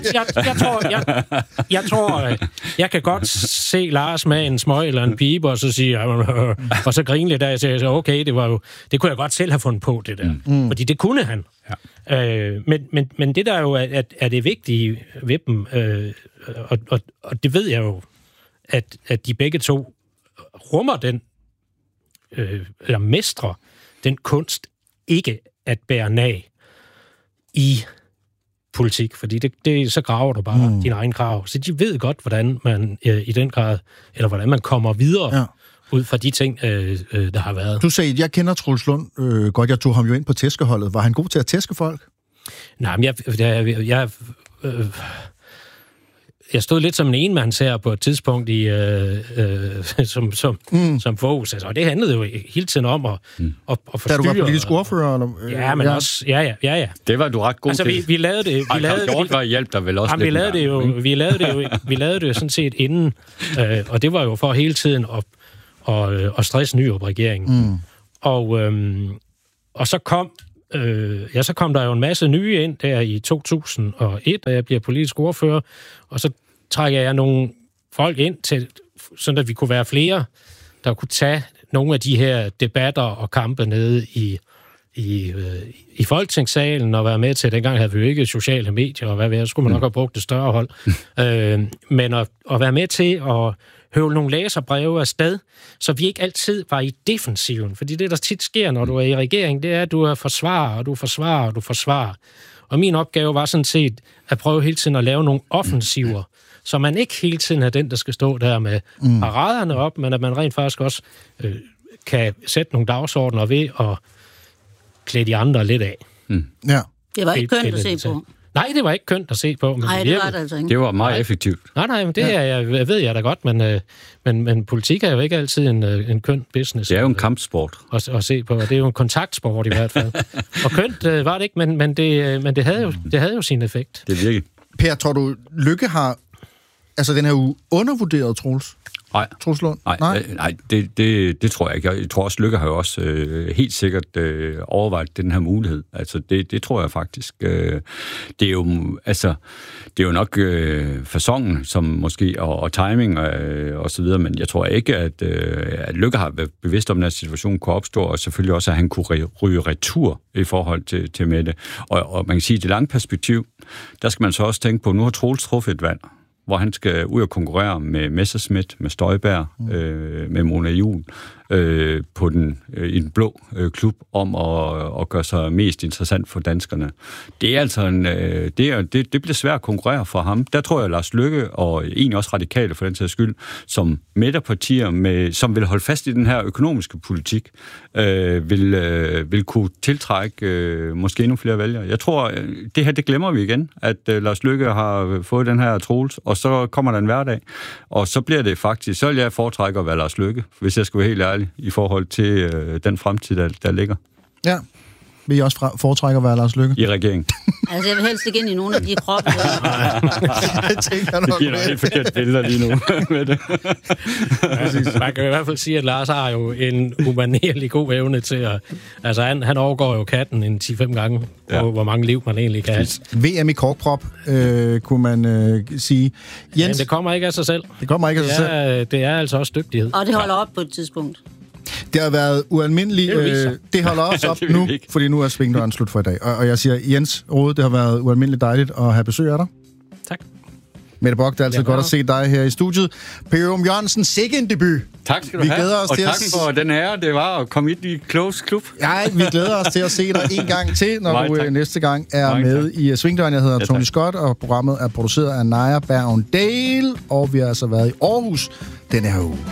Jeg tror, jeg kan godt se Lars med en smøg eller en pibe, og så sige, og så grine lidt af, og sige, okay, det kunne jeg godt selv have fundet på, det der. Fordi det kunne han. Ja. Men det der jo er det vigtige ved dem, og det ved jeg jo, at de begge to rummer den eller mestre den kunst ikke at bære nag i politik, fordi det så graver du bare din egen grav. Så de ved godt, hvordan man i den grad, eller hvordan man kommer videre ud fra de ting, der har været. Du sagde, jeg kender Troels Lund godt, jeg tog ham jo ind på tæskeholdet. Var han god til at tæske folk? Nej, men jeg stod lidt som en enmands her på et tidspunkt i som fokus. Altså, og det handlede jo hele tiden om at forstyrre. Da du var politisk ordfører? Eller? Ja, men også... Ja. Det var du ret god til. Vi lavede det... Vi lavede det jo sådan set inden, og det var jo for hele tiden at stresse Nyrup-regeringen. Og så kom der jo en masse nye ind der i 2001, da jeg bliver politisk ordfører, og så trækker jeg nogle folk ind til, sådan at vi kunne være flere, der kunne tage nogle af de her debatter og kampe nede i Folketingssalen og være med til, dengang havde vi jo ikke sociale medier, og hvad ved jeg, skulle man nok have brugt det større hold, men at være med til at høvle nogle læserbreve afsted, så vi ikke altid var i defensiven. Fordi det, der tit sker, når du er i regering, det er, at du er forsvarer, og du forsvarer, og du forsvarer. Og min opgave var sådan set at prøve hele tiden at lave nogle offensiver, så man ikke hele tiden er den, der skal stå der med paraderne op, men at man rent faktisk også kan sætte nogle dagsordner ved at klæde de andre lidt af. Ja. Det var ikke kønt at se på. Nej, det var ikke kønt at se på. Nej, det var det altså ikke. Det var meget effektivt. Nej, men det ved jeg da godt, men politik er jo ikke altid en køn business. Det er jo en kampsport. At se på, og det er jo en kontaktsport i hvert fald. Og kønt var det ikke, men det havde jo sin effekt. Det virkelig. Per, tror du, Løkke har den her uge undervurderet Troels? Nej. Troels Lund? Nej, det tror jeg ikke. Jeg tror også, Løkke har jo også helt sikkert overvejet den her mulighed. Altså, det tror jeg faktisk. Det er jo nok facon, som måske, og timing og så videre, men jeg tror ikke, at Løkke har været bevidst om, at den situation kunne opstå, og selvfølgelig også, at han kunne ryge retur i forhold til Mette. Og man kan sige, at i det lange perspektiv, der skal man så også tænke på, at nu har Troels truffet et valg, hvor han skal ud og konkurrere med Messerschmidt, med Støjberg, med Mona Juul, i den blå klub om at gøre sig mest interessant for danskerne. Det er altså det bliver svært at konkurrere for ham. Der tror jeg, Lars Løkke, og egentlig også radikale for den sags skyld, som midterpartier, som vil holde fast i den her økonomiske politik, vil kunne tiltrække måske endnu flere vælgere. Jeg tror, det her, det glemmer vi igen, at Lars Løkke har fået den her Troels, og så kommer der en hverdag, og så bliver det faktisk, så vil jeg foretrække at være Lars Løkke, hvis jeg skal være helt ærlig, i forhold til den fremtid, der ligger. Ja. Vil I også foretrække at være Lars Løkke? I regeringen. Altså, jeg vil helst ikke ind i nogle af de kroppe. Jeg tænker det giver nogle helt forkert billeder lige nu med det. Man kan i hvert fald sige, at Lars har jo en umanerlig god evne til at... Altså, han overgår jo katten en 10-5 gange på, hvor mange liv man egentlig kan have. VM i korkprop, kunne man sige. Jens? Men det kommer ikke af sig selv. Det kommer ikke af sig selv. Det er altså også dygtighed. Og det holder op på et tidspunkt. Det har været ualmindeligt. Det holder også op nu, fordi nu er svingdøren slut for i dag. Og jeg siger, Jens Rohde, det har været ualmindeligt dejligt at have besøg af dig. Tak. Mette Bock, det er altid godt at se dig her i studiet. Per Ørum Jørgensen, sikke en debut. Tak skal du have. Glæder os og til tak for den ære, det var at komme ind i Close Klub. Ja, vi glæder os til at se dig en gang til, når du næste gang er med i Svingdøren. Jeg hedder Tony Scott, og programmet er produceret af Naja Bergendale, og vi har altså været i Aarhus denne her uge.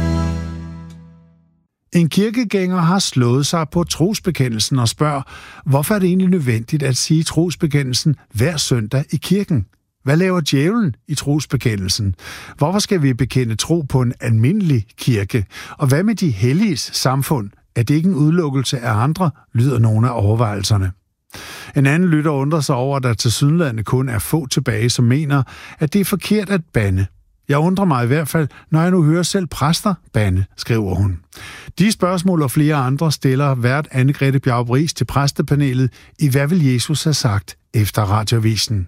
En kirkegænger har slået sig på trosbekendelsen og spørger, hvorfor er det egentlig nødvendigt at sige trosbekendelsen hver søndag i kirken? Hvad laver djævlen i trosbekendelsen? Hvorfor skal vi bekende tro på en almindelig kirke? Og hvad med de helliges samfund? Er det ikke en udelukkelse af andre, lyder nogle af overvejelserne. En anden lytter undrer sig over, at der tilsyneladende kun er få tilbage, som mener, at det er forkert at bande. Jeg undrer mig i hvert fald, når jeg nu hører selv præster bande, skriver hun. De spørgsmål og flere andre stiller vært Anne-Grethe Bjarup-Riis til præstepanelet i Hvad vil Jesus have sagt efter Radioavisen.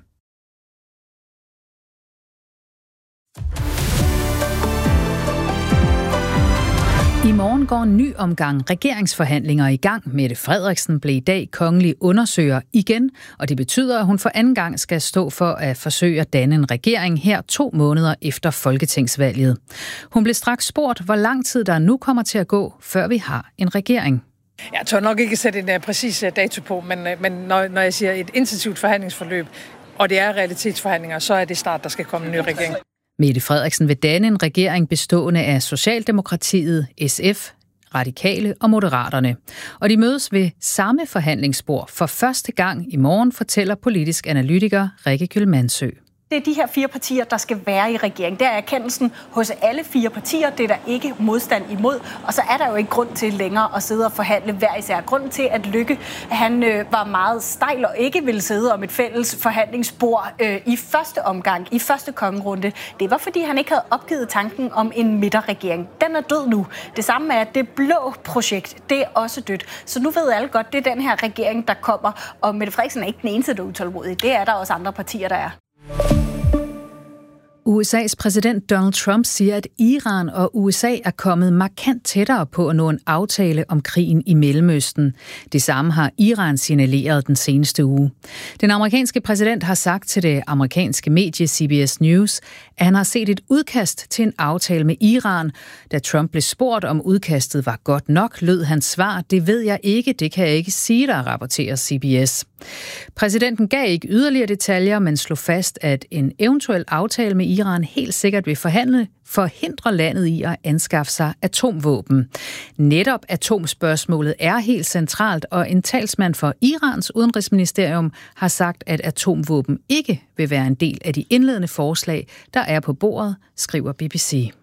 I I morgen går en ny omgang regeringsforhandlinger i gang. Mette Frederiksen blev i dag kongelig undersøger igen, og det betyder, at hun for anden gang skal stå for at forsøge at danne en regering her 2 måneder efter folketingsvalget. Hun blev straks spurgt, hvor lang tid der nu kommer til at gå, før vi har en regering. Jeg tør nok ikke sætte en præcis dato på, men når jeg siger et intensivt forhandlingsforløb, og det er realitetsforhandlinger, så er det snart, der skal komme en ny regering. Mette Frederiksen vil danne en regering bestående af Socialdemokratiet, SF, Radikale og Moderaterne. Og de mødes ved samme forhandlingsbord for første gang i morgen, fortæller politisk analytiker Rikke Kyllmannsø. Det er de her 4 partier, der skal være i regeringen. Det er erkendelsen hos alle 4 partier. Det er der ikke modstand imod. Og så er der jo ikke grund til længere at sidde og forhandle hver især. Grunden til, at Lykke han var meget stejl og ikke ville sidde om et fælles forhandlingsbord i første omgang, i første kongerunde, det var, fordi han ikke havde opgivet tanken om en midterregering. Den er død nu. Det samme er, at det blå projekt, det er også dødt. Så nu ved alle godt, det er den her regering, der kommer. Og Mette Frederiksen er ikke den eneste, der er utålmodig. Det er der også andre partier, der er. USA's præsident Donald Trump siger, at Iran og USA er kommet markant tættere på at nå en aftale om krigen i Mellemøsten. Det samme har Iran signaleret den seneste uge. Den amerikanske præsident har sagt til det amerikanske medie CBS News, at han har set et udkast til en aftale med Iran. Da Trump blev spurgt, om udkastet var godt nok, lød hans svar, det ved jeg ikke, det kan jeg ikke sige, der rapporterer CBS. Præsidenten gav ikke yderligere detaljer, men slog fast, at en eventuel aftale med Iran helt sikkert vil forhindre landet i at anskaffe sig atomvåben. Netop atomspørgsmålet er helt centralt, og en talsmand for Irans udenrigsministerium har sagt, at atomvåben ikke vil være en del af de indledende forslag, der er på bordet, skriver BBC.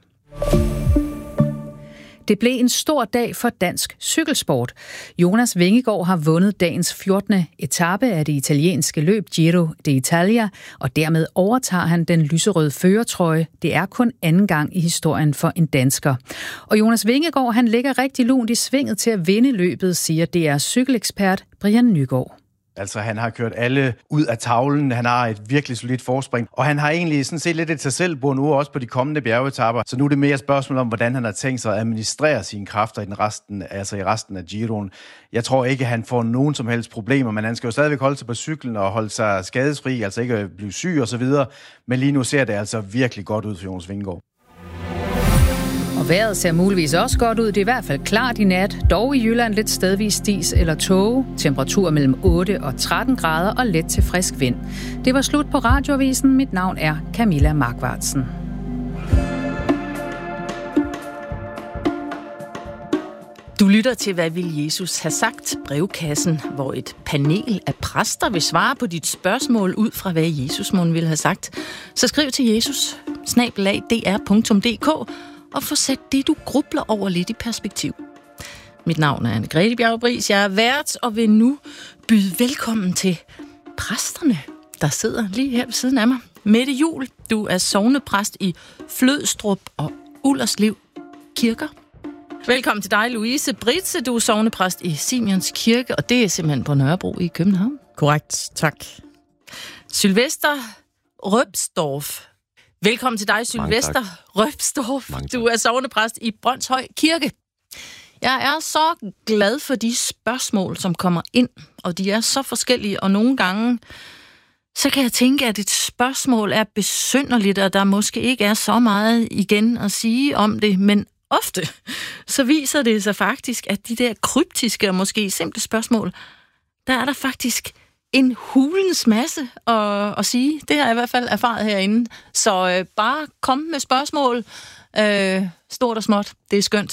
Det blev en stor dag for dansk cykelsport. Jonas Vingegaard har vundet dagens 14. etape af det italienske løb Giro d'Italia, og dermed overtager han den lyserøde førertrøje. Det er kun anden gang i historien for en dansker. Og Jonas Vingegaard, han ligger rigtig lunt i svinget til at vinde løbet, siger DR's cykelekspert Brian Nygaard. Altså, han har kørt alle ud af tavlen, han har et virkelig solidt forspring, og han har egentlig sådan set lidt et sig selv bord nu også på de kommende bjergetapper. Så nu er det mere et spørgsmål om, hvordan han har tænkt sig at administrere sine kræfter i resten af Giroen. Jeg tror ikke, han får nogen som helst problemer, men han skal jo stadigvæk holde sig på cyklen og holde sig skadesfri, altså ikke blive syg og så videre. Men lige nu ser det altså virkelig godt ud for Jonas Vingegaard. Og vejret ser muligvis også godt ud. Det er i hvert fald klart i nat. Dog i Jylland lidt stedvis dis eller tåge. Temperatur mellem 8 og 13 grader og let til frisk vind. Det var slut på Radioavisen. Mit navn er Camilla Markvartsen. Du lytter til, hvad vil Jesus have sagt? Brevkassen, hvor et panel af præster vil svare på dit spørgsmål ud fra, hvad Jesus mon ville have sagt. Så skriv til jesus@dr.dk og få sat det, du grubler over lidt i perspektiv. Mit navn er Anne-Grethe Bjarup-Riis. Jeg er vært og vil nu byde velkommen til præsterne, der sidder lige her ved siden af mig. Mette Juhl, du er sognepræst i Flødstrup og Ullerslev kirker. Velkommen til dig, Louise Britze. Du er sognepræst i Simeons Kirke, og det er simpelthen på Nørrebro i København. Korrekt, tak. Sylvester Røbsdorf. Velkommen til dig, Sylvester Røbsdorf. Du er sognepræst i Brønshøj Kirke. Jeg er så glad for de spørgsmål, som kommer ind, og de er så forskellige, og nogle gange så kan jeg tænke, at et spørgsmål er besynderligt, og der måske ikke er så meget igen at sige om det, men ofte så viser det sig faktisk, at de der kryptiske og måske simple spørgsmål, der er der faktisk en hulens masse at sige. Det har jeg i hvert fald erfaret herinde. Så bare kom med spørgsmål. Stort og småt. Det er skønt.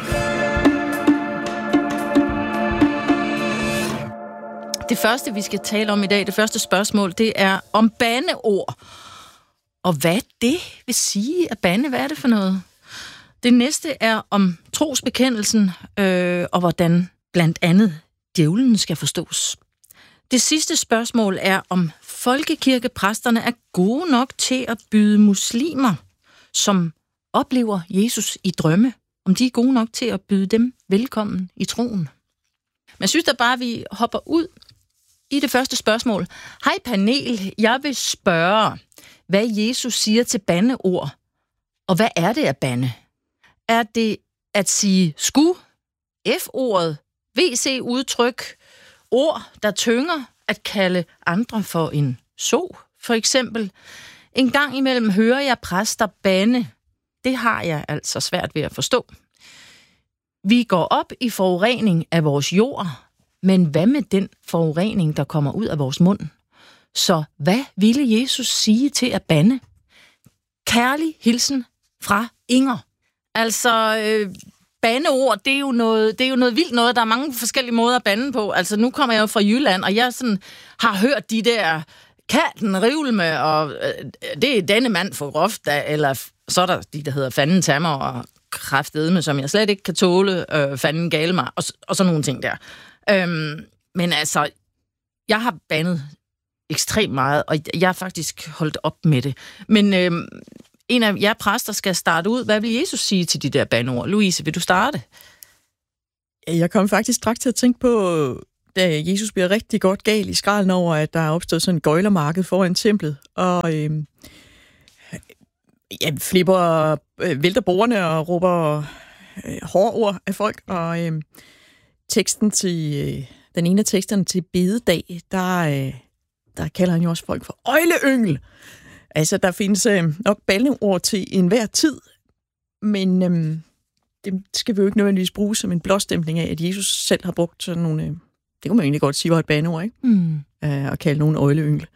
Det første, vi skal tale om i dag, det første spørgsmål, det er om bandeord. Og hvad det vil sige at bande, hvad er det for noget? Det næste er om trosbekendelsen, og hvordan blandt andet djævlen skal forstås. Det sidste spørgsmål er, om folkekirkepræsterne er gode nok til at byde muslimer, som oplever Jesus i drømme, om de er gode nok til at byde dem velkommen i troen. Men jeg synes da bare, at vi hopper ud i det første spørgsmål. Hej panel, jeg vil spørge, hvad Jesus siger til bandeord, og hvad er det at bande? Er det at sige sku, F-ordet, WC-udtryk, ord, der tynger, at kalde andre for en så, for eksempel. En gang imellem hører jeg præster bande. Det har jeg altså svært ved at forstå. Vi går op i forurening af vores jord, men hvad med den forurening, der kommer ud af vores mund? Så hvad ville Jesus sige til at bande? Kærlig hilsen fra Inger. Altså, bandeord, det er jo noget vildt noget. Der er mange forskellige måder at bande på. Altså, nu kommer jeg jo fra Jylland, og jeg sådan har hørt de der katten rivle og det er denne mand for groft, eller så er der de, der hedder fanden tammer og kraftedme, som jeg slet ikke kan tåle, fanden gale mig, og sådan nogle ting der. Men altså, jeg har bandet ekstremt meget, og jeg har faktisk holdt op med det. Men en af jer præster skal starte ud. Hvad vil Jesus sige til de der bandeord? Louise, vil du starte? Jeg kom faktisk straks til at tænke på, da Jesus bliver rigtig godt gal i skralden over, at der er opstået sådan en gøjlermarked foran templet, og vælter bordene og råber hårde ord af folk, og teksten til den ene af teksterne til bededag, der kalder han jo også folk for øjleyngel. Altså, der findes nok bandeord til enhver tid, men det skal vi jo ikke nødvendigvis bruge som en blåstempling af, at Jesus selv har brugt sådan nogle, det kunne man egentlig godt sige var et bandeord, ikke? At kalde nogen øjleyngel.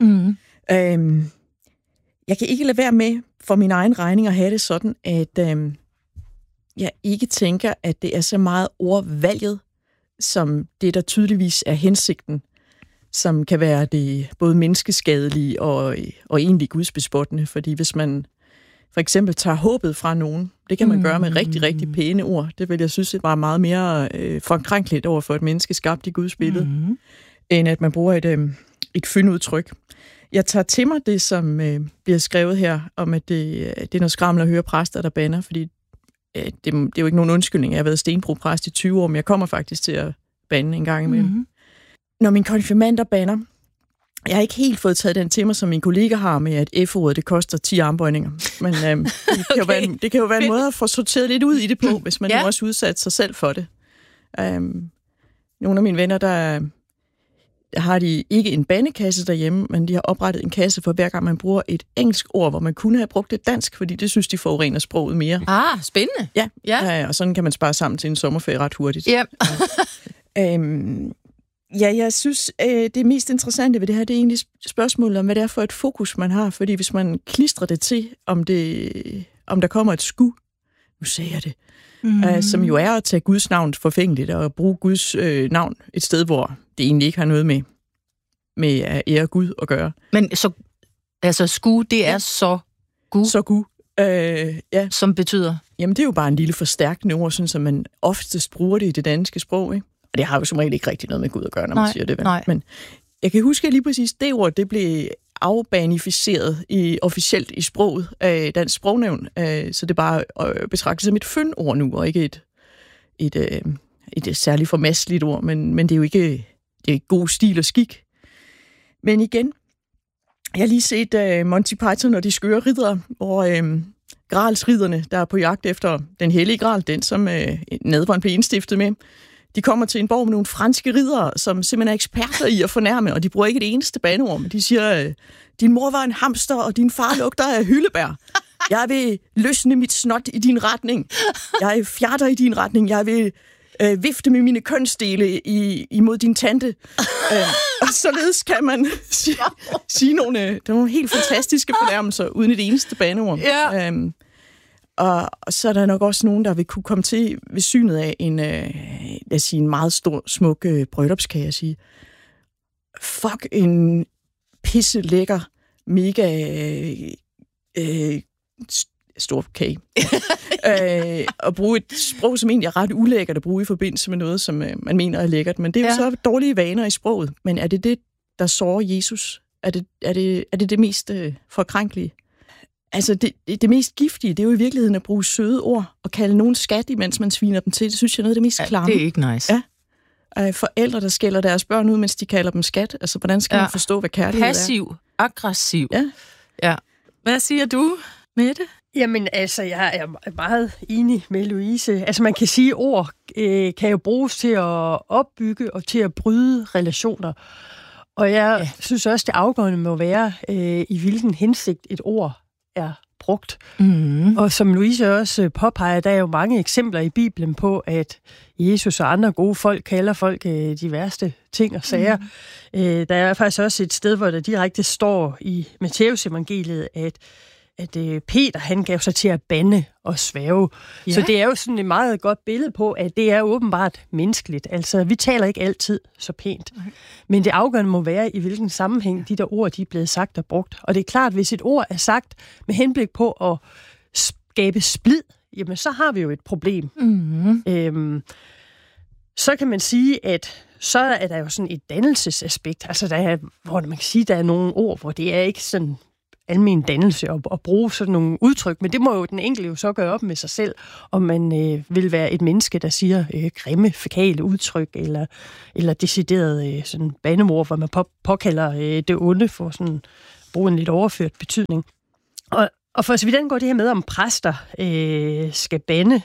Jeg kan ikke lade være med for min egen regning at have det sådan, at jeg ikke tænker, at det er så meget ordvalget, som det, der tydeligvis er hensigten, som kan være det både menneskeskadelige og egentlig gudsbespottende. Fordi hvis man for eksempel tager håbet fra nogen, det kan man gøre med rigtig, rigtig pæne ord. Det vil jeg synes var meget mere forkrænkeligt over for et menneske skabt i Guds billede, end at man bruger et fyndudtryk. Jeg tager til mig det, som bliver skrevet her, om at det er noget skræmmende at høre præster, der bander, fordi det er jo ikke nogen undskyldning. Jeg har været stenbrugpræst i 20 år, men jeg kommer faktisk til at bande en gang imellem. Når mine konfirmander bander, jeg har ikke helt fået taget den til mig, som min kollega har med, at F-ordet, det koster 10 armbøjninger. Men det kan jo være en måde at få sorteret lidt ud i det på, hvis man nu også udsat sig selv for det. Nogle af mine venner, der har de ikke en bandekasse derhjemme, men de har oprettet en kasse for hver gang man bruger et engelsk ord, hvor man kunne have brugt et dansk, fordi det synes de forurener sproget mere. Spændende. Ja, og sådan kan man spare sammen til en sommerferie ret hurtigt. Jeg synes, det mest interessante ved det her, det er egentlig spørgsmålet om, hvad det er for et fokus, man har. Fordi hvis man klistrer det til, om der kommer et sku, nu sagde jeg det, som jo er at tage Guds navn forfængeligt og bruge Guds navn et sted, hvor det egentlig ikke har noget med at ære Gud at gøre. Men så, altså sku, det er så Gud? Så Gud. Som betyder? Jamen, det er jo bare en lille forstærkende ord, sådan, som man oftest bruger det i det danske sprog, ikke? Og det har jo som regel ikke rigtig noget med Gud at gøre, når man siger det. Nej. Men jeg kan huske, at lige præcis det ord, det blev afbanificeret officielt i sproget af Dansk Sprognævn, så det bare betragtes som et fyndord nu, og ikke et særligt formasseligt ord, men det er jo ikke god stil og skik. Men igen, jeg har lige set Monty Python og de skøre riddere, hvor gralsridderne, der er på jagt efter den hellige gral, den som nadveren blev indstiftet med, de kommer til en borg med nogle franske riddere, som simpelthen er eksperter i at fornærme, og de bruger ikke et eneste bandeord, men de siger, din mor var en hamster, og din far lugter af hyldebær. Jeg vil løsne mit snot i din retning. Jeg fjerter i din retning. Jeg vil vifte med mine kønsdele imod din tante. Og således kan man sige nogle helt fantastiske fornærmelser, uden et eneste bandeord. Ja. Og så er der nok også nogen, der vil kunne komme til ved synet af en meget stor, smuk bryllupskage og sige, fuck en pisse lækker, mega stor kage. Og bruge et sprog, som egentlig er ret ulækkert at bruge i forbindelse med noget, som man mener er lækkert. Men det er jo så dårlige vaner i sproget. Men er det det, der sårer Jesus? Er det mest forkrænkelige? Altså, det mest giftige, det er jo i virkeligheden at bruge søde ord og kalde nogen skat, imens man sviner dem til. Det synes jeg er noget af det mest klamme. Det er ikke nice. Ja. Forældre, der skælder deres børn ud, mens de kalder dem skat. Altså, hvordan skal man forstå, hvad kærlighed er? Passiv, aggressiv. Ja. Hvad siger du, Mette? Jamen, altså, jeg er meget enig med Louise. Altså, man kan sige, at ord kan jo bruges til at opbygge og til at bryde relationer. Og jeg synes også, det afgørende må være, i hvilken hensigt et ord er brugt. Mm. Og som Louise også påpeger, der er jo mange eksempler i Bibelen på, at Jesus og andre gode folk kalder folk de værste ting og sager. Der er faktisk også et sted, hvor der direkte står i Matthæus evangeliet, at Peter, han gav sig til at bande og svæve. Ja. Så det er jo sådan et meget godt billede på, at det er åbenbart menneskeligt. Altså, vi taler ikke altid så pænt. Okay. Men det afgørende må være, i hvilken sammenhæng de der ord, de er blevet sagt og brugt. Og det er klart, hvis et ord er sagt med henblik på at skabe splid, jamen så har vi jo et problem. Mm-hmm. Så kan man sige, at så er der jo sådan et dannelsesaspekt. Altså, hvor man kan sige, der er nogle ord, hvor det er ikke sådan almen dannelse at bruge sådan nogle udtryk, men det må jo den enkelte jo så gøre op med sig selv, om man vil være et menneske, der siger grimme, fækale udtryk, eller decideret sådan bandeord, hvor man påkalder det onde for sådan bruge en lidt overført betydning. Og for så vidt angår det her med, om præster skal bande,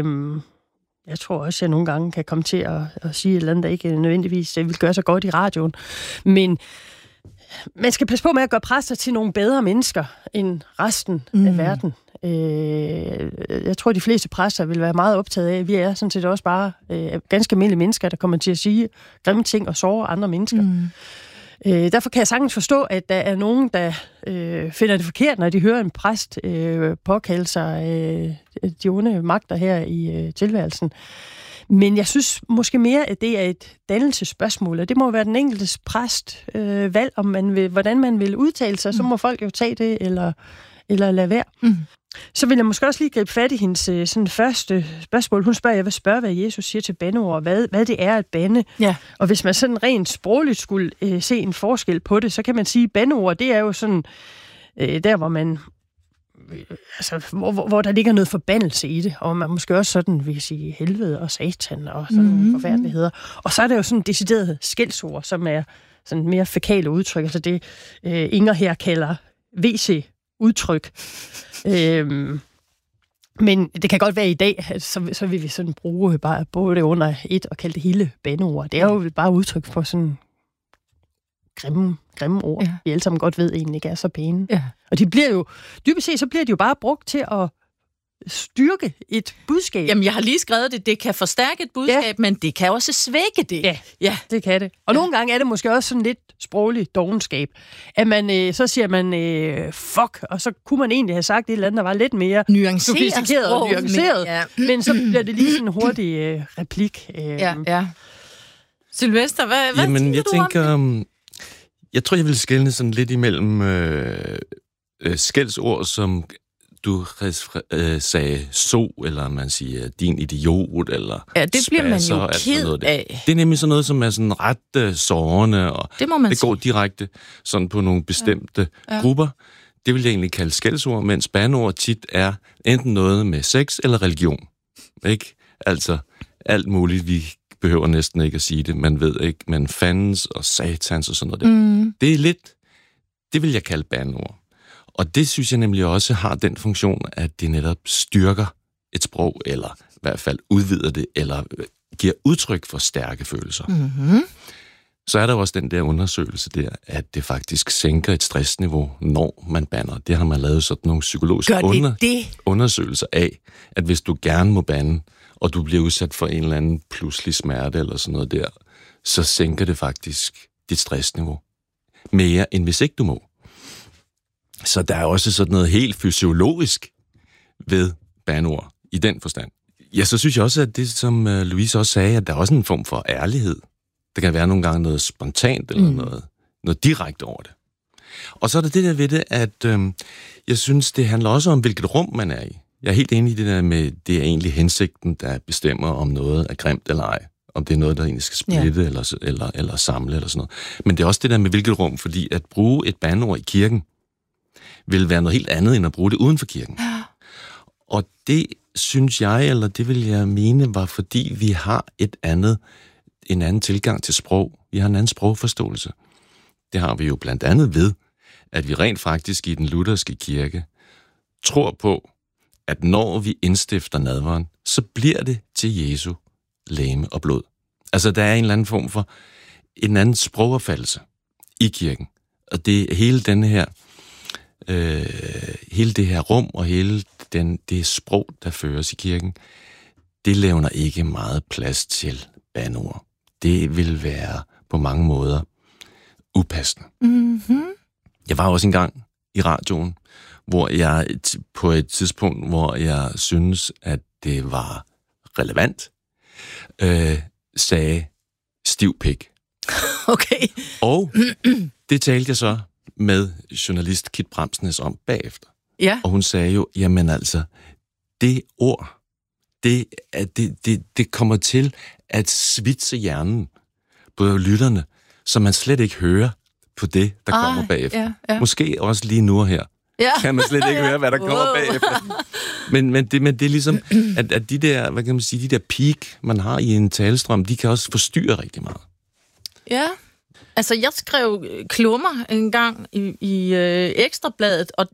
jeg tror også, jeg nogle gange kan komme til at sige et eller andet, der ikke nødvendigvis vil gøre sig godt i radioen, men man skal passe på med at gøre præster til nogle bedre mennesker end resten af verden. Jeg tror, de fleste præster vil være meget optaget af, at vi er sådan set også bare ganske almindelige mennesker, der kommer til at sige grimme ting og såre andre mennesker. Derfor kan jeg sagtens forstå, at der er nogen, der finder det forkert, når de hører en præst påkalde sig de onde magter her i tilværelsen. Men jeg synes måske mere, at det er et dannelsesspørgsmål, og det må være den enkeltes præst valg, om hvordan man vil udtale sig. Så må folk jo tage det, eller lade være. Så vil jeg måske også lige gribe fat i hendes sådan første spørgsmål. Hun spørger, jeg vil spørge, hvad Jesus siger til bandeord, hvad det er at bande. Ja. Og hvis man sådan rent sprogligt skulle se en forskel på det, så kan man sige, at bandeord, det er jo sådan, der hvor man, altså, hvor der ligger noget forbandelse i det, og man måske også sådan, vil sige, helvede og satan og sådan nogle forfærdeligheder. Og så er der jo sådan decideret skældsord, som er sådan mere fækale udtryk, altså det Inger her kalder WC-udtryk. Men det kan godt være i dag, så vil vi sådan bruge bare det under et og kalde det hele bandeord. Det er jo bare udtryk for sådan grimme ord, vi alle sammen godt ved egentlig ikke er så pæne. Ja. Og de bliver jo, dybest set, så bliver de jo bare brugt til at styrke et budskab. Jamen, jeg har lige skrevet det kan forstærke et budskab, men det kan også svække det. Ja, det kan det. Og nogle gange er det måske også sådan lidt sproglig dovenskab. At man, så siger man fuck, og så kunne man egentlig have sagt et eller andet, der var lidt mere sofistikeret og nuanceret. Men så bliver det lige sådan en hurtig replik. Sylvester, hvad tænker du om det? Jeg tror, jeg vil skelne sådan lidt imellem skældsord, som du sagde eller man siger din idiot, eller det bliver man jo ked af. Det er nemlig sådan noget, som er sådan ret sårende, og det går direkte sådan på nogle bestemte grupper. Det vil jeg egentlig kalde skældsord, mens bandeord tit er enten noget med sex eller religion. Ikke? Altså alt muligt, vi behøver næsten ikke at sige det. Man ved ikke, men fandens og satans og sådan noget der. Det er lidt, det vil jeg kalde bandeord. Og det synes jeg nemlig også har den funktion, at det netop styrker et sprog, eller i hvert fald udvider det, eller giver udtryk for stærke følelser. Mm-hmm. Så er der også den der undersøgelse der, at det faktisk sænker et stressniveau, når man bander. Det har man lavet sådan nogle psykologiske undersøgelser af, at hvis du gerne må bande, og du bliver udsat for en eller anden pludselig smerte eller sådan noget der, så sænker det faktisk dit stressniveau mere, end hvis ikke du må. Så der er også sådan noget helt fysiologisk ved bandeord i den forstand. Ja, så synes jeg også, at det, som Louise også sagde, at der er også en form for ærlighed. Der kan være nogle gange noget spontant eller noget direkte over det. Og så er der det der ved det, at jeg synes, det handler også om, hvilket rum man er i. Jeg er helt enig i det der med, det er egentlig hensigten, der bestemmer, om noget er grimt eller ej. Om det er noget, der egentlig skal splitte eller samle eller sådan noget. Men det er også det der med, hvilket rum, fordi at bruge et bandeord i kirken, vil være noget helt andet, end at bruge det uden for kirken. Ja. Og det synes jeg, eller det vil jeg mene, var fordi vi har en anden tilgang til sprog. Vi har en anden sprogforståelse. Det har vi jo blandt andet ved, at vi rent faktisk i den lutherske kirke tror på, at når vi indstifter nadveren, så bliver det til Jesu legeme og blod. Altså, der er en eller anden form for en anden sprogopfattelse i kirken. Og det hele denne her, hele det her rum og hele det sprog, der føres i kirken, det levner ikke meget plads til bandeord. Det vil være på mange måder upassende. Mm-hmm. Jeg var også engang i radioen, hvor jeg på et tidspunkt, hvor jeg synes, at det var relevant, sagde stiv pik. Okay. Og det talte jeg så med journalist Kit Bremsnes om bagefter. Ja. Og hun sagde jo, jamen altså, det ord, det kommer til at svitse hjernen på lytterne, så man slet ikke hører på det, der kommer bagefter. Ja. Måske også lige nu og her. Ja. Kan man slet ikke høre, hvad der kommer bagefter. Men det er ligesom, at de der, hvad kan man sige, de der peak, man har i en talestrøm, de kan også forstyrre rigtig meget. Ja. Altså, jeg skrev klummer en gang i Ekstrabladet,